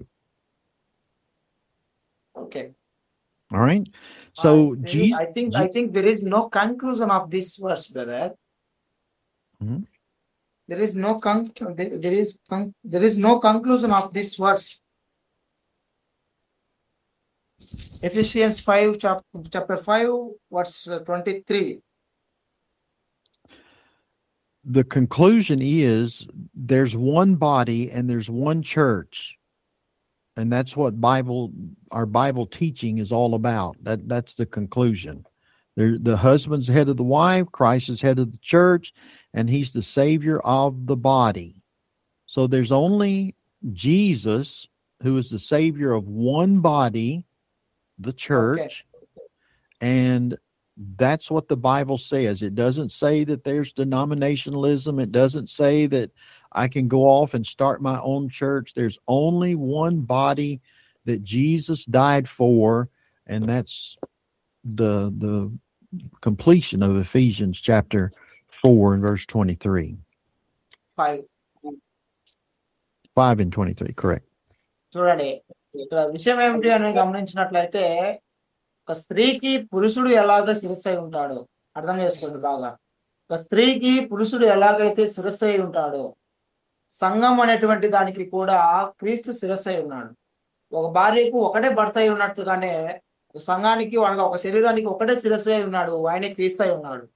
Okay. All right. So I Jesus, I think I think there is no conclusion of this verse, brother. Mhm. There is no con there there is con there is no conclusion of this verse. Ephesians five, chapter, chapter five, verse twenty-three. the conclusion is there's one body and there's one church. And that's what Bible, our Bible teaching is all about. That that's the conclusion. The, the husband's head of the wife, Christ is head of the church, and he's the savior of the body. So there's only Jesus who is the savior of one body, the church, and that's what the Bible says. It doesn't say that there's denominationalism. It doesn't say that I can go off and start my own church. There's only one body that Jesus died for, and that's the the completion of Ephesians chapter four and verse twenty-three. Five. Five and twenty-three, correct. చూడండి, ఇక్కడ విషయం ఏమిటి అని గమనించినట్లయితే ఒక స్త్రీకి పురుషుడు ఎలాగ శిరస్సు అయి ఉంటాడో అర్థం చేసుకోండి బాగా. ఒక స్త్రీకి పురుషుడు ఎలాగైతే శిరస్సు అయి ఉంటాడో సంఘం అనేటువంటి దానికి కూడా క్రీస్తు శిరస్సు అయి ఉన్నాడు. ఒక భార్యకు ఒకటే భర్త అయి ఉన్నట్టుగానే ఒక సంఘానికి అనగా ఒక శరీరానికి ఒకటే శిరస్సు అయి ఉన్నాడు, ఆయనే క్రీస్తు అయి ఉన్నాడు.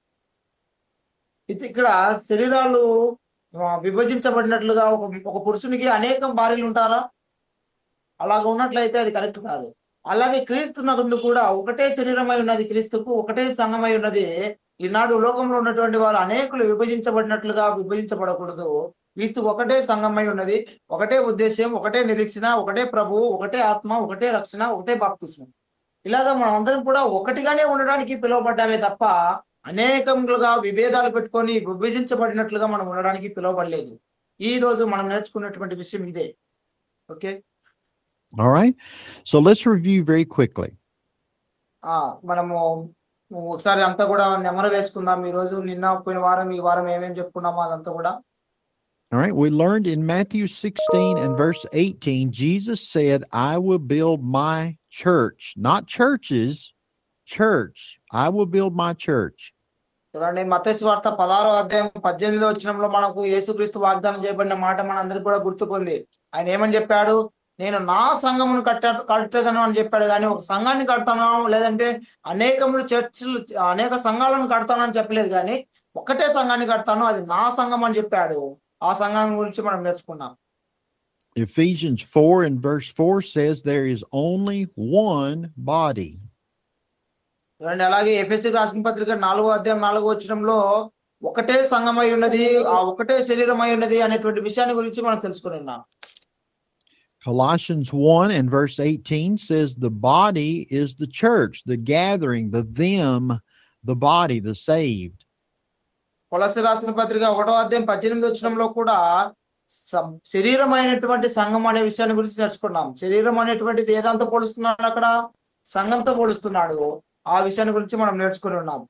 ఇది ఇక్కడ శరీరాలు విభజించబడినట్లుగా ఒక ఒక పురుషునికి అనేకం భార్యలు ఉంటారా? అలాగ ఉన్నట్లయితే అది కరెక్ట్ కాదు. అలాగే క్రీస్తు నరుడు కూడా ఒకటే శరీరమై ఉన్నది, క్రీస్తుకు ఒకటే సంఘమై ఉన్నది. ఈనాడు లోకంలో ఉన్నటువంటి వారు అనేకులు విభజించబడినట్లుగా విభజించబడకూడదు. క్రీస్తు ఒకటే సంఘమై ఉన్నది, ఒకటే ఉద్దేశం, ఒకటే నిరీక్షణ, ఒకటే ప్రభువు, ఒకటే ఆత్మ, ఒకటే రక్షణ, ఒకటే బాప్తిస్మం. ఇలాగా మనం అందరం కూడా ఒకటిగానే ఉండడానికి పిలువబడ్డామే తప్ప అనేకములుగా విభేదాలు పెట్టుకొని విభజించబడినట్లుగా మనం ఉండడానికి పిలువబడలేదు. ఈ రోజు మనం నేర్చుకున్నటువంటి విషయం ఇదే. Okay. All right. So let's review very quickly. ఆ మనము ఒకసారి అంతా కూడా నెమరు వేసుకుందాం. ఈ రోజు నిన్న పోయిన వారం ఈ వారం ఏమేమి చెప్పుకున్నామో అదంతా కూడా. All right. We learned in Matthew sixteen and verse eighteen, Jesus said, I will build my church, not churches, church. I will build my church. చూడండి, మత్తయి సువార్త పదహారో అధ్యాయం పద్దెనిమిదో వచనంలో మనకు యేసుక్రీస్తు వాగ్దానం చేయబడిన మాట మనందరికీ కూడా గుర్తుకుంది. ఆయన ఏమని చెప్పాడు? నేను నా సంఘమును కట్ట కట్టేదను అని చెప్పాడు. కానీ ఒక సంఘాన్ని కడతాను లేదంటే అనేకములు చర్చిలు అనేక సంఘాలను కడతాను అని చెప్పలేదు. కానీ ఒకటే సంఘాన్ని కడతాను, అది నా సంఘం అని చెప్పాడు. ఆ సంఘం గురించి మనం నేర్చుకున్నాం. Ephesians four and verse four says there is only one body. చూడండి, అలాగే ఎఫెసీయులకు రాసిన పత్రిక నాలుగో అధ్యాయం నాలుగో వచనంలో ఒకటే సంఘమై ఉన్నది, ఆ ఒకటే శరీరమై ఉన్నది అనేటువంటి విషయాన్ని గురించి మనం తెలుసుకుని ఉన్నాం. Colossians one and verse eighteen says the body is the church, the gathering, the them, the body, the saved. కొలస్సీ రాసిన పత్రిక ఒకటో అధ్యాయం పద్దెనిమిది వచనంలో కూడా సం- శరీరమైనటువంటి సంఘం అనే విషయాన్ని గురించి నేర్చుకున్నాం. శరీరం అనేటువంటిది ఏదంతా పోలుస్తున్నాడు అక్కడ? సంఘంతో పోలుస్తున్నాడు. ఆ విషయాన్ని గురించి మనం నేర్చుకుని ఉన్నాం.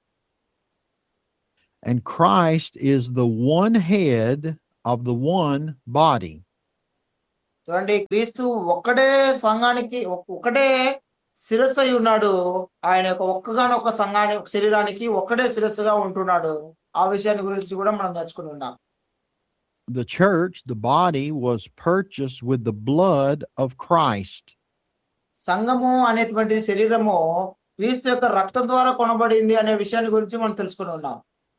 And Christ is the one head of the one body. చూడండి, క్రీస్తు ఒక్కడే సంఘానికి ఒక్- ఒకటే శిరస్సు అయి ఉన్నాడు. ఆయన యొక్క ఒక్కగానొక్క సంఘానికి శరీరానికి ఒక్కడే శిరస్సుగా ఉంటున్నాడు. ఆ విషయాన్ని గురించి కూడా మనం నేర్చుకుని ఉన్నాం. The church, the body, was purchased with the blood of Christ. సంఘము అనేటువంటి శరీరము క్రీస్తు యొక్క రక్తం ద్వారా కొనబడింది అనే విషయాన్ని గురించి మనం తెలుసుకుని ఉన్నాం.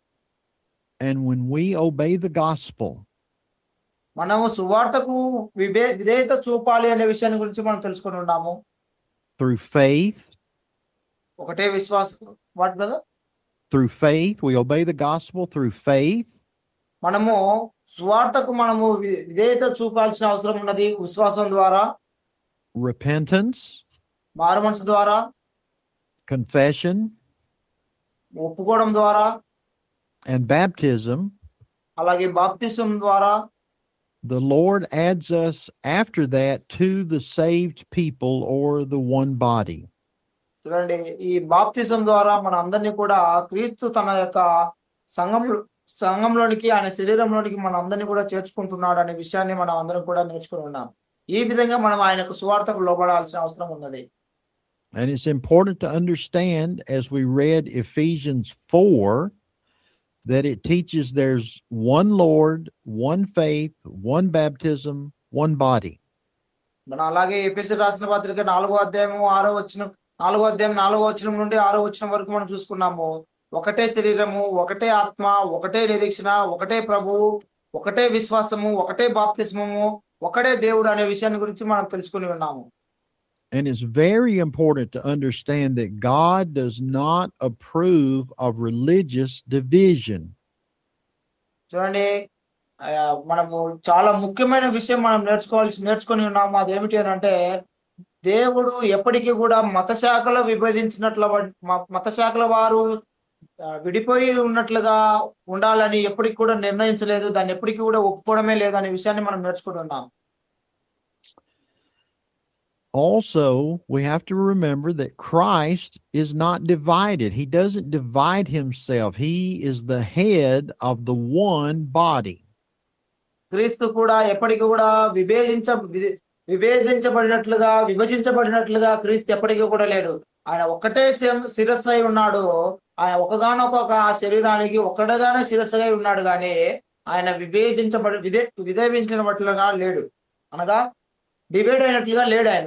And when we obey the gospel, మనము సువార్తకు విభే విధేయత చూపాలి అనే విషయాన్ని గురించి మనం తెలుసుకుని ఉన్నాము. through faith, ఒకటే విశ్వాసం. What brother? through faith, we obey the gospel through faith, మనము సువార్తకు మనము వి- విధేయత చూపాల్సిన అవసరం ఉన్నది విశ్వాసం ద్వారా, repentance, మారు మనసు ద్వారా, confession, ఒప్పుకోవడం ద్వారా, and baptism. అలాగే బాప్తిసం ద్వారా. The Lord adds us after that to the saved people or the one body. చూడండి, ఈ బాప్తిసం ద్వారా మన అందరినీ కూడా క్రీస్తు తన యొక్క సంఘంలో సంఘంలోనికి ఆయన శరీరంలోనికి మన అందరినీ కూడా చేర్చుకుంటున్నాడు అనే విషయాన్ని మనం అందరం కూడా నేర్చుకుని ఉన్నాం. ఈ విధంగా మనం ఆయనకు సువార్తకు లోబడాల్సిన అవసరం ఉన్నది. And it's important to understand, as we read Ephesians four, that it teaches there's one Lord, one faith, one baptism, one body. మనం అలాగే ఎఫెసీ రాసిన పత్రిక నాలుగో అధ్యాయము ఆరో వచనం నాలుగో అధ్యాయం నాలుగో వచనం నుండి ఆరో వచనం వరకు మనం చూసుకున్నాము. ఒకటే శరీరము, ఒకటే ఆత్మ, ఒకటే నిరీక్షణ, ఒకటే ప్రభువు, ఒకటే విశ్వాసము, ఒకటే బాప్తిస్మము, ఒకటే దేవుడు అనే విషయాన్ని గురించి మనం తెలుసుకుని ఉన్నాము. And it's very important to understand that God does not approve of religious division. చూడండి, ఆ, మనము చాలా ముఖ్యమైన విషయం మనం నేర్చుకోవాల్సి నేర్చుకొని ఉన్నాము. అదేమిటి అని అంటే, దేవుడు ఎప్పటికీ కూడా మత శాఖలో విభజించినట్ల మ- మత శాఖల వారు ఆ, విడిపోయి ఉన్నట్లుగా ఉండాలని ఎప్పటికి కూడా నిర్ణయించలేదు. దాన్ని ఎప్పటికీ కూడా ఒప్పుకోవడమే లేదు అనే విషయాన్ని మనం నేర్చుకుని ఉన్నాం. Also, we have to remember that Christ is not divided. He doesn't divide himself. He is the head of the one body. క్రీస్తు కూడా ఎప్పటికీ కూడా విభేజించ వి- విభేదించబడినట్లుగా విభజించబడినట్లుగా క్రీస్తు ఎప్పటికీ కూడా లేడు. ఆయన ఒక్కటే శిర- శిరస్సు అయి ఉన్నాడు. ఆయన ఒకగానొక శరీరానికి ఒక్కడగానే శిరస్సు అయి ఉన్నాడు, కానీ ఆయన విభేజించబడి విధే విధేయించినట్లుగా లేడు, అనగా డివైడ్ అయినట్లుగా లేడు ఆయన.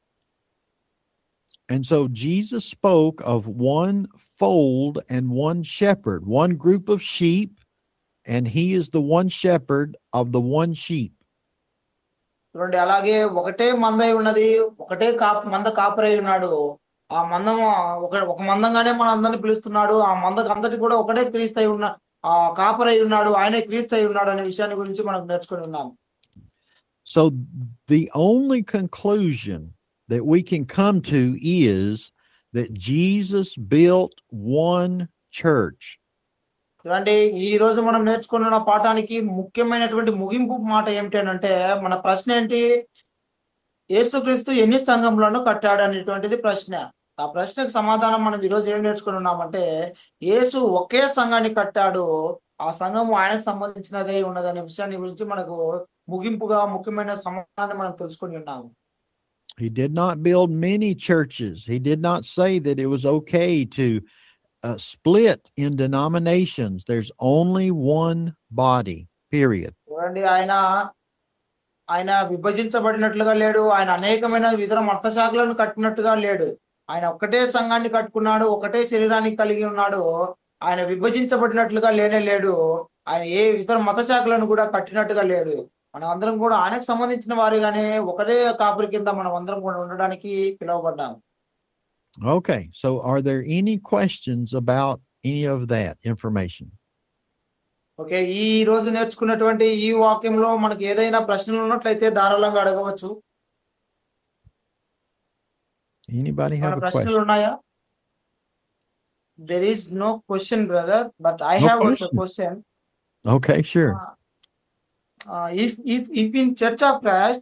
And so Jesus spoke of one fold and one shepherd, one group of sheep, and he is the one shepherd of the one sheep. చూడండి, అలాగే ఒకటే మందై ఉన్నది, ఒకటే కాప మంద కాపరై ఉన్నాడు. ఆ మందం ఒక ఒక మందంగానే మన అందరిని పిలుస్తున్నాడు. ఆ మందకు అందరికి కూడా ఒకటే క్రీస్తు అయి ఉన్న ఆ కాపరై ఉన్నాడు, ఆయనే క్రీస్తు అయి ఉన్నాడు అనే విషయాన్ని గురించి మనం నేర్చుకుని ఉన్నాం. So the only conclusion that we can come to is that Jesus built one church. చూడండి, ఈ రోజు మనం నేర్చుకున్న పాఠానికి ముఖ్యమైనటువంటి ముగింపు మాట ఏమిటి అని అంటే, మన ప్రశ్న ఏంటి? యేసుక్రీస్తు ఎన్ని సంఘములను కట్టాడు అనేటువంటిది ప్రశ్న. ఆ ప్రశ్నకు సమాధానం మనం ఈరోజు ఏం నేర్చుకుని ఉన్నామంటే, యేసు ఒకే సంఘాన్ని కట్టాడు, ఆ సంఘము ఆయనకు సంబంధించినదే ఉన్నదనే విషయాన్ని గురించి మనకు ముగింపుగా ముఖ్యమైన సమాధానం మనం తెలుసుకుని ఉన్నాము. He did not build many churches. He did not say that it was okay to uh, split in denominations. There's only one body, period. చూడండి, ఆయన ఆయన విభజించబడినట్లుగా లేడు. ఆయన అనేకమైన ఇతర మత శాఖలను కట్టినట్టుగా లేడు. ఆయన ఒక్కటే సంఘాన్ని కట్టుకున్నాడు, ఒకటే శరీరాన్ని కలిగి ఉన్నాడు. ఆయన విభజించబడినట్లుగా లేనే లేడు. ఆయన ఏ ఇతర మత శాఖలను కూడా కట్టినట్టుగా లేడు. మనం అందరం కూడా ఆయనకు సంబంధించిన వారిగానే ఒకటే కాపురి కింద మనం అందరం కూడా ఉండడానికి పిలువబడ్డాం. Okay, so are there any questions about any of that information? Okay, ఈ రోజు నేర్చుకున్నటువంటి ఈ వాక్యంలో మనకి ఏదైనా ప్రశ్నలు ఉన్నట్లయితే ధారాళంగా అడగవచ్చు. Anybody have a ప్రశ్నలు question? ఉన్నాయా? There is no question, brother, but I No have a question. question. Okay, sure. uh, if if if in Church of Christ,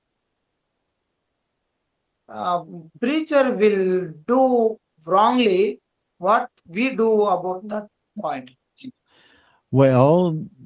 uh, preacher will do wrongly, what we do about that point? Well,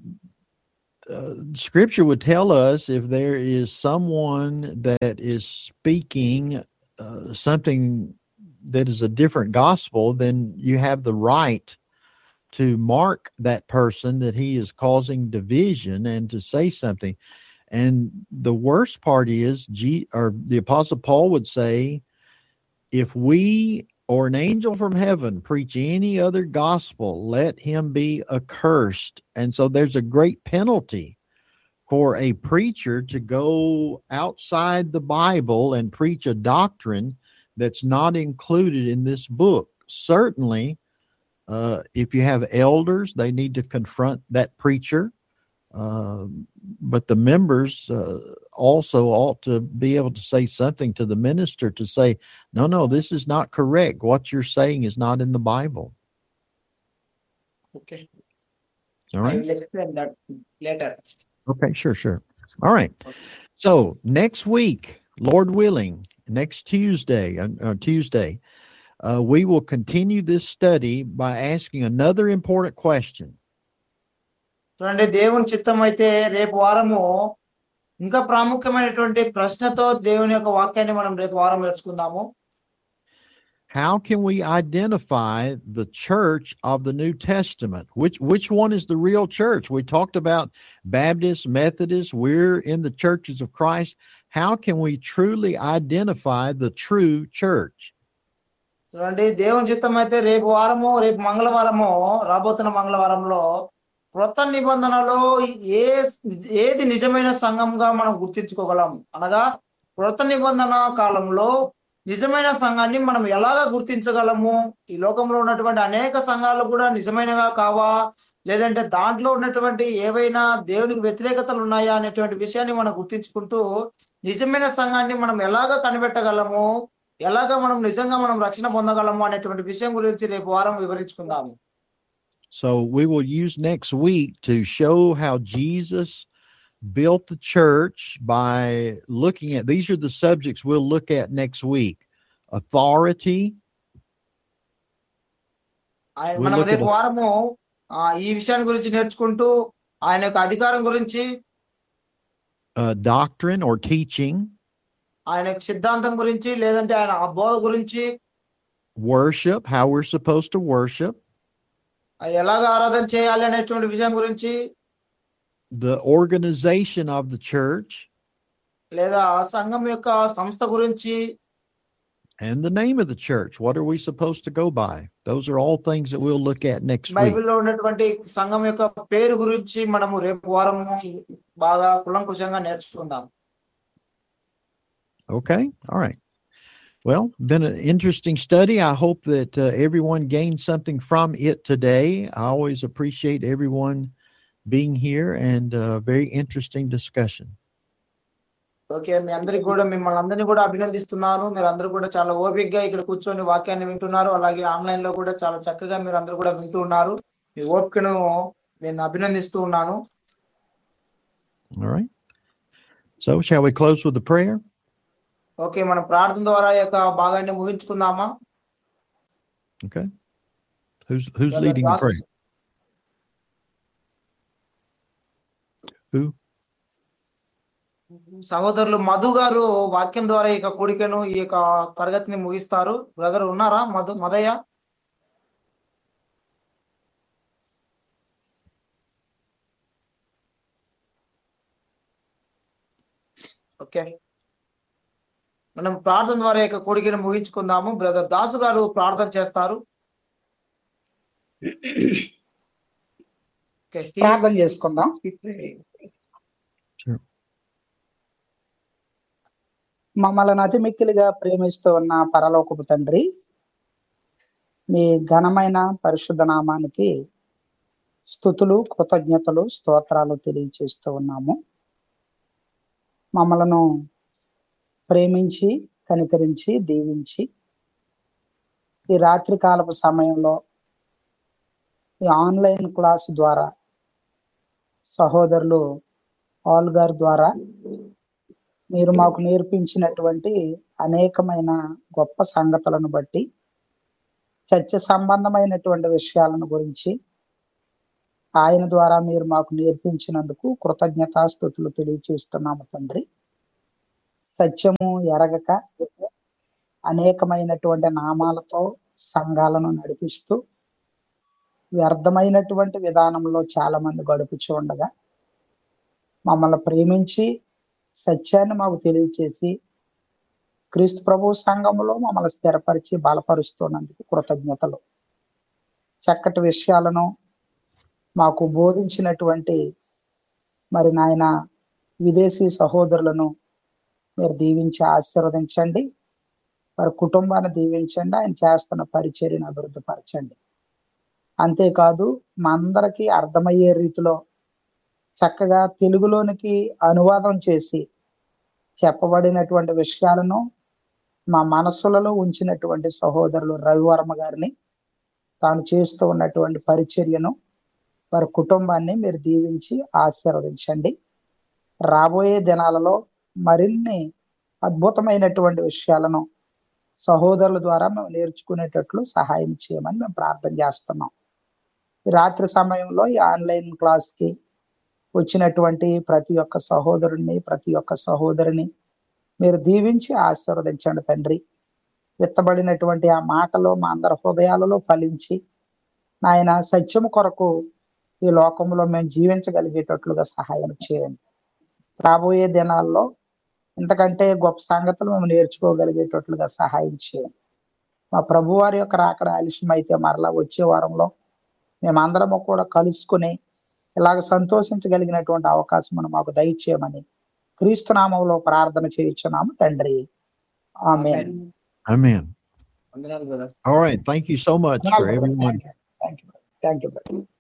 uh, Scripture would tell us if there is someone that is speaking uh, something that is a different gospel, then you have the right to mark that person that he is causing division and to say something. And the worst part is, G, or the Apostle Paul would say, if we or an angel from heaven preach any other gospel, let him be accursed. And so there's a great penalty for a preacher to go outside the Bible and preach a doctrine that's not included in this book. Certainly, uh, if you have elders, they need to confront that preacher. Uh, but the members uh, also ought to be able to say something to the minister to say, no, no, this is not correct. What you're saying is not in the Bible. Okay. All I right. will explain that later. Okay, sure, sure. All right. So next week, Lord willing, next Tuesday, uh, uh, Tuesday, uh, we will continue this study by asking another important question. చూడండి, దేవుని చిత్తం అయితే రేపు వారము ఇంకా ప్రాముఖ్యమైనటువంటి ప్రశ్నతో దేవుని యొక్క వాక్యాన్ని మనం రేపు వారం నేర్చుకుందాము. How can we identify the church of the New Testament? Which which one is the real church? We talked about Baptists, Methodists. We're in the churches of Christ. How can we truly identify the true church? చూడండి, దేవుని చిత్తం అయితే రేపు వారము రేపు మంగళవారము రాబోతున్న మంగళవారంలో క్రొత్త నిబంధనలో ఏ ఏది నిజమైన సంఘంగా మనం గుర్తించుకోగలం అనగా క్రొత్త నిబంధన కాలంలో నిజమైన సంఘాన్ని మనం ఎలాగా గుర్తించగలము? ఈ లోకంలో ఉన్నటువంటి అనేక సంఘాలు కూడా నిజమైనగా కావా, లేదంటే దాంట్లో ఉన్నటువంటి ఏవైనా దేవునికి వ్యతిరేకతలు ఉన్నాయా అనేటువంటి విషయాన్ని మనం గుర్తించుకుంటూ నిజమైన సంఘాన్ని మనం ఎలాగా కనిపెట్టగలము, ఎలాగా మనం నిజంగా మనం రక్షణ పొందగలము అనేటువంటి విషయం గురించి రేపు వారం వివరించుకుందాము. So we will use next week to show how Jesus built the church by looking at, these are the subjects we'll look at next week. Authority. ఆయన We'll మనం look at రేపు వారము ఆ, ఈ విషయాన్ని గురించి నేర్చుకుంటూ ఆయన యొక్క అధికారం గురించి, uh, doctrine or teaching, ఆయన యొక్క సిద్ధాంతం గురించి, లేదంటే ఆయన ఆ బోధ గురించి, worship, how we're supposed to worship, ఆ ఎలాగ ఆరాధన చేయాలి అనేటువంటి విషయం గురించి, the organization of the church, లేదా ఆ సంఘం యొక్క సంస్థ గురించి, and the name of the church. What are we supposed to go by? Those are all things that we'll look at next week. బైబిల్లో ఉన్నటువంటి సంఘం యొక్క పేరు గురించి మనము రేపు వారం బాగా కులంకుశంగా నేర్చుకుందాం. Okay. All right. Well, been an interesting study. I hope that uh, everyone gained something from it today. I always appreciate everyone being here, and a uh, very interesting discussion. Okay, మీ అందరికి కూడా మిమ్మల్ని అందరినీ కూడా అభినందిస్తున్నాను. మీరు అందరూ కూడా చాలా ఓపికగా ఇక్కడ కూర్చొని వాక్యాన్ని వింటున్నారు. అలాగే ఆన్లైన్ లో కూడా చాలా చక్కగా మీరు అందరూ కూడా వింటూ ఉన్నారు. మీ ఓపికను నేను అభినందిస్తూ ఉన్నాను. All right. So shall we close with the prayer? Okay, మనం ప్రార్థన ద్వారా ఈ యొక్క భాగాన్ని ముగించుకుందామా? Okay. Who's who's leading the prayer? Who? సహోదరులు మధు గారు వాక్యం ద్వారా ఈ యొక్క కూడికను ఈ యొక్క తరగతిని ముగిస్తారు. బ్రదర్ ఉన్నారా? మధు మదయ్య. ఓకే, మనం ప్రార్థన ద్వారా యొక్క కూడికను ముగించుకుందాము. బ్రదర్ దాసు గారు ప్రార్థన చేస్తారు. ప్రార్థన చేసుకుందాం. మమ్మల్ని అతి మిక్కిలిగా ప్రేమిస్తూ ఉన్న పరలోకపు తండ్రి, మీ ఘనమైన పరిశుద్ధ నామానికి స్తుతులు, కృతజ్ఞతలు, స్తోత్రాలు తెలియచేస్తూ ఉన్నాము. మమ్మలను ప్రేమించి, కనికరించి, దీవించి ఈ రాత్రి కాలపు సమయంలో ఈ ఆన్లైన్ క్లాస్ ద్వారా సహోదరులు పాల్ గారి ద్వారా మీరు మాకు నేర్పించినటువంటి అనేకమైన గొప్ప సంగతులను బట్టి చర్చ సంబంధమైనటువంటి విషయాలను గురించి ఆయన ద్వారా మీరు మాకు నేర్పించినందుకు కృతజ్ఞతాస్తుతులు తెలియచేస్తున్నాము తండ్రి. సత్యము ఎరగక అనేకమైనటువంటి నామాలతో సంఘాలను నడిపిస్తూ వ్యర్థమైనటువంటి విధానంలో చాలా మంది గడుపుచూ ఉండగా మమ్మల్ని ప్రేమించి సత్యాన్ని మాకు తెలియచేసి క్రీస్తు ప్రభు సంఘములో మమ్మల్ని స్థిరపరిచి బలపరుస్తున్నందుకు కృతజ్ఞతలు. చక్కటి విషయాలను మాకు బోధించినటువంటి మరి నాయన విదేశీ సహోదరులను మీరు దీవించి ఆశీర్వదించండి. వారి కుటుంబాన్ని దీవించండి. ఆయన చేస్తున్న పరిచర్యను అభివృద్ధిపరచండి. అంతేకాదు మా అందరికీ అర్థమయ్యే రీతిలో చక్కగా తెలుగులోనికి అనువాదం చేసి చెప్పబడినటువంటి విషయాలను మా మనసులలో ఉంచినటువంటి సహోదరులు రవివర్మ గారిని, తాను చేస్తూ ఉన్నటువంటి పరిచర్యను, వారి కుటుంబాన్ని మీరు దీవించి ఆశీర్వదించండి. రాబోయే దినాలలో మరిన్ని అద్భుతమైనటువంటి విషయాలను సహోదరుల ద్వారా మేము నేర్చుకునేటట్లు సహాయం చేయమని మేము ప్రార్థన చేస్తున్నాం. ఈ రాత్రి సమయంలో ఈ ఆన్లైన్ క్లాస్కి వచ్చినటువంటి ప్రతి ఒక్క సహోదరుని, ప్రతి ఒక్క సహోదరిని మీరు దీవించి ఆశీర్వదించండి తండ్రి. విత్తబడినటువంటి ఆ మాటలు మా అందరి హృదయాలలో ఫలించి నాయన సత్యము కొరకు ఈ లోకంలో మేము జీవించగలిగేటట్లుగా సహాయం చేయండి. రాబోయే దినాల్లో ఇంతకంటే గొప్ప సంగతులు మేము నేర్చుకోగలిగేటట్లుగా సహాయం చేయండి. మా ప్రభు వారి యొక్క రాకడ ఆలస్యం అయితే మరలా వచ్చే వారంలో మేమందరము కూడా కలుసుకుని ఇలాగ సంతోషించగలిగినటువంటి అవకాశం మాకు దయచేయమని క్రీస్తు నామములో ప్రార్థన చేయించున్నాము తండ్రి. ఆమేన్. Amen. వందనాలు brother. All right. Thank you so much for everyone. Thank you thank you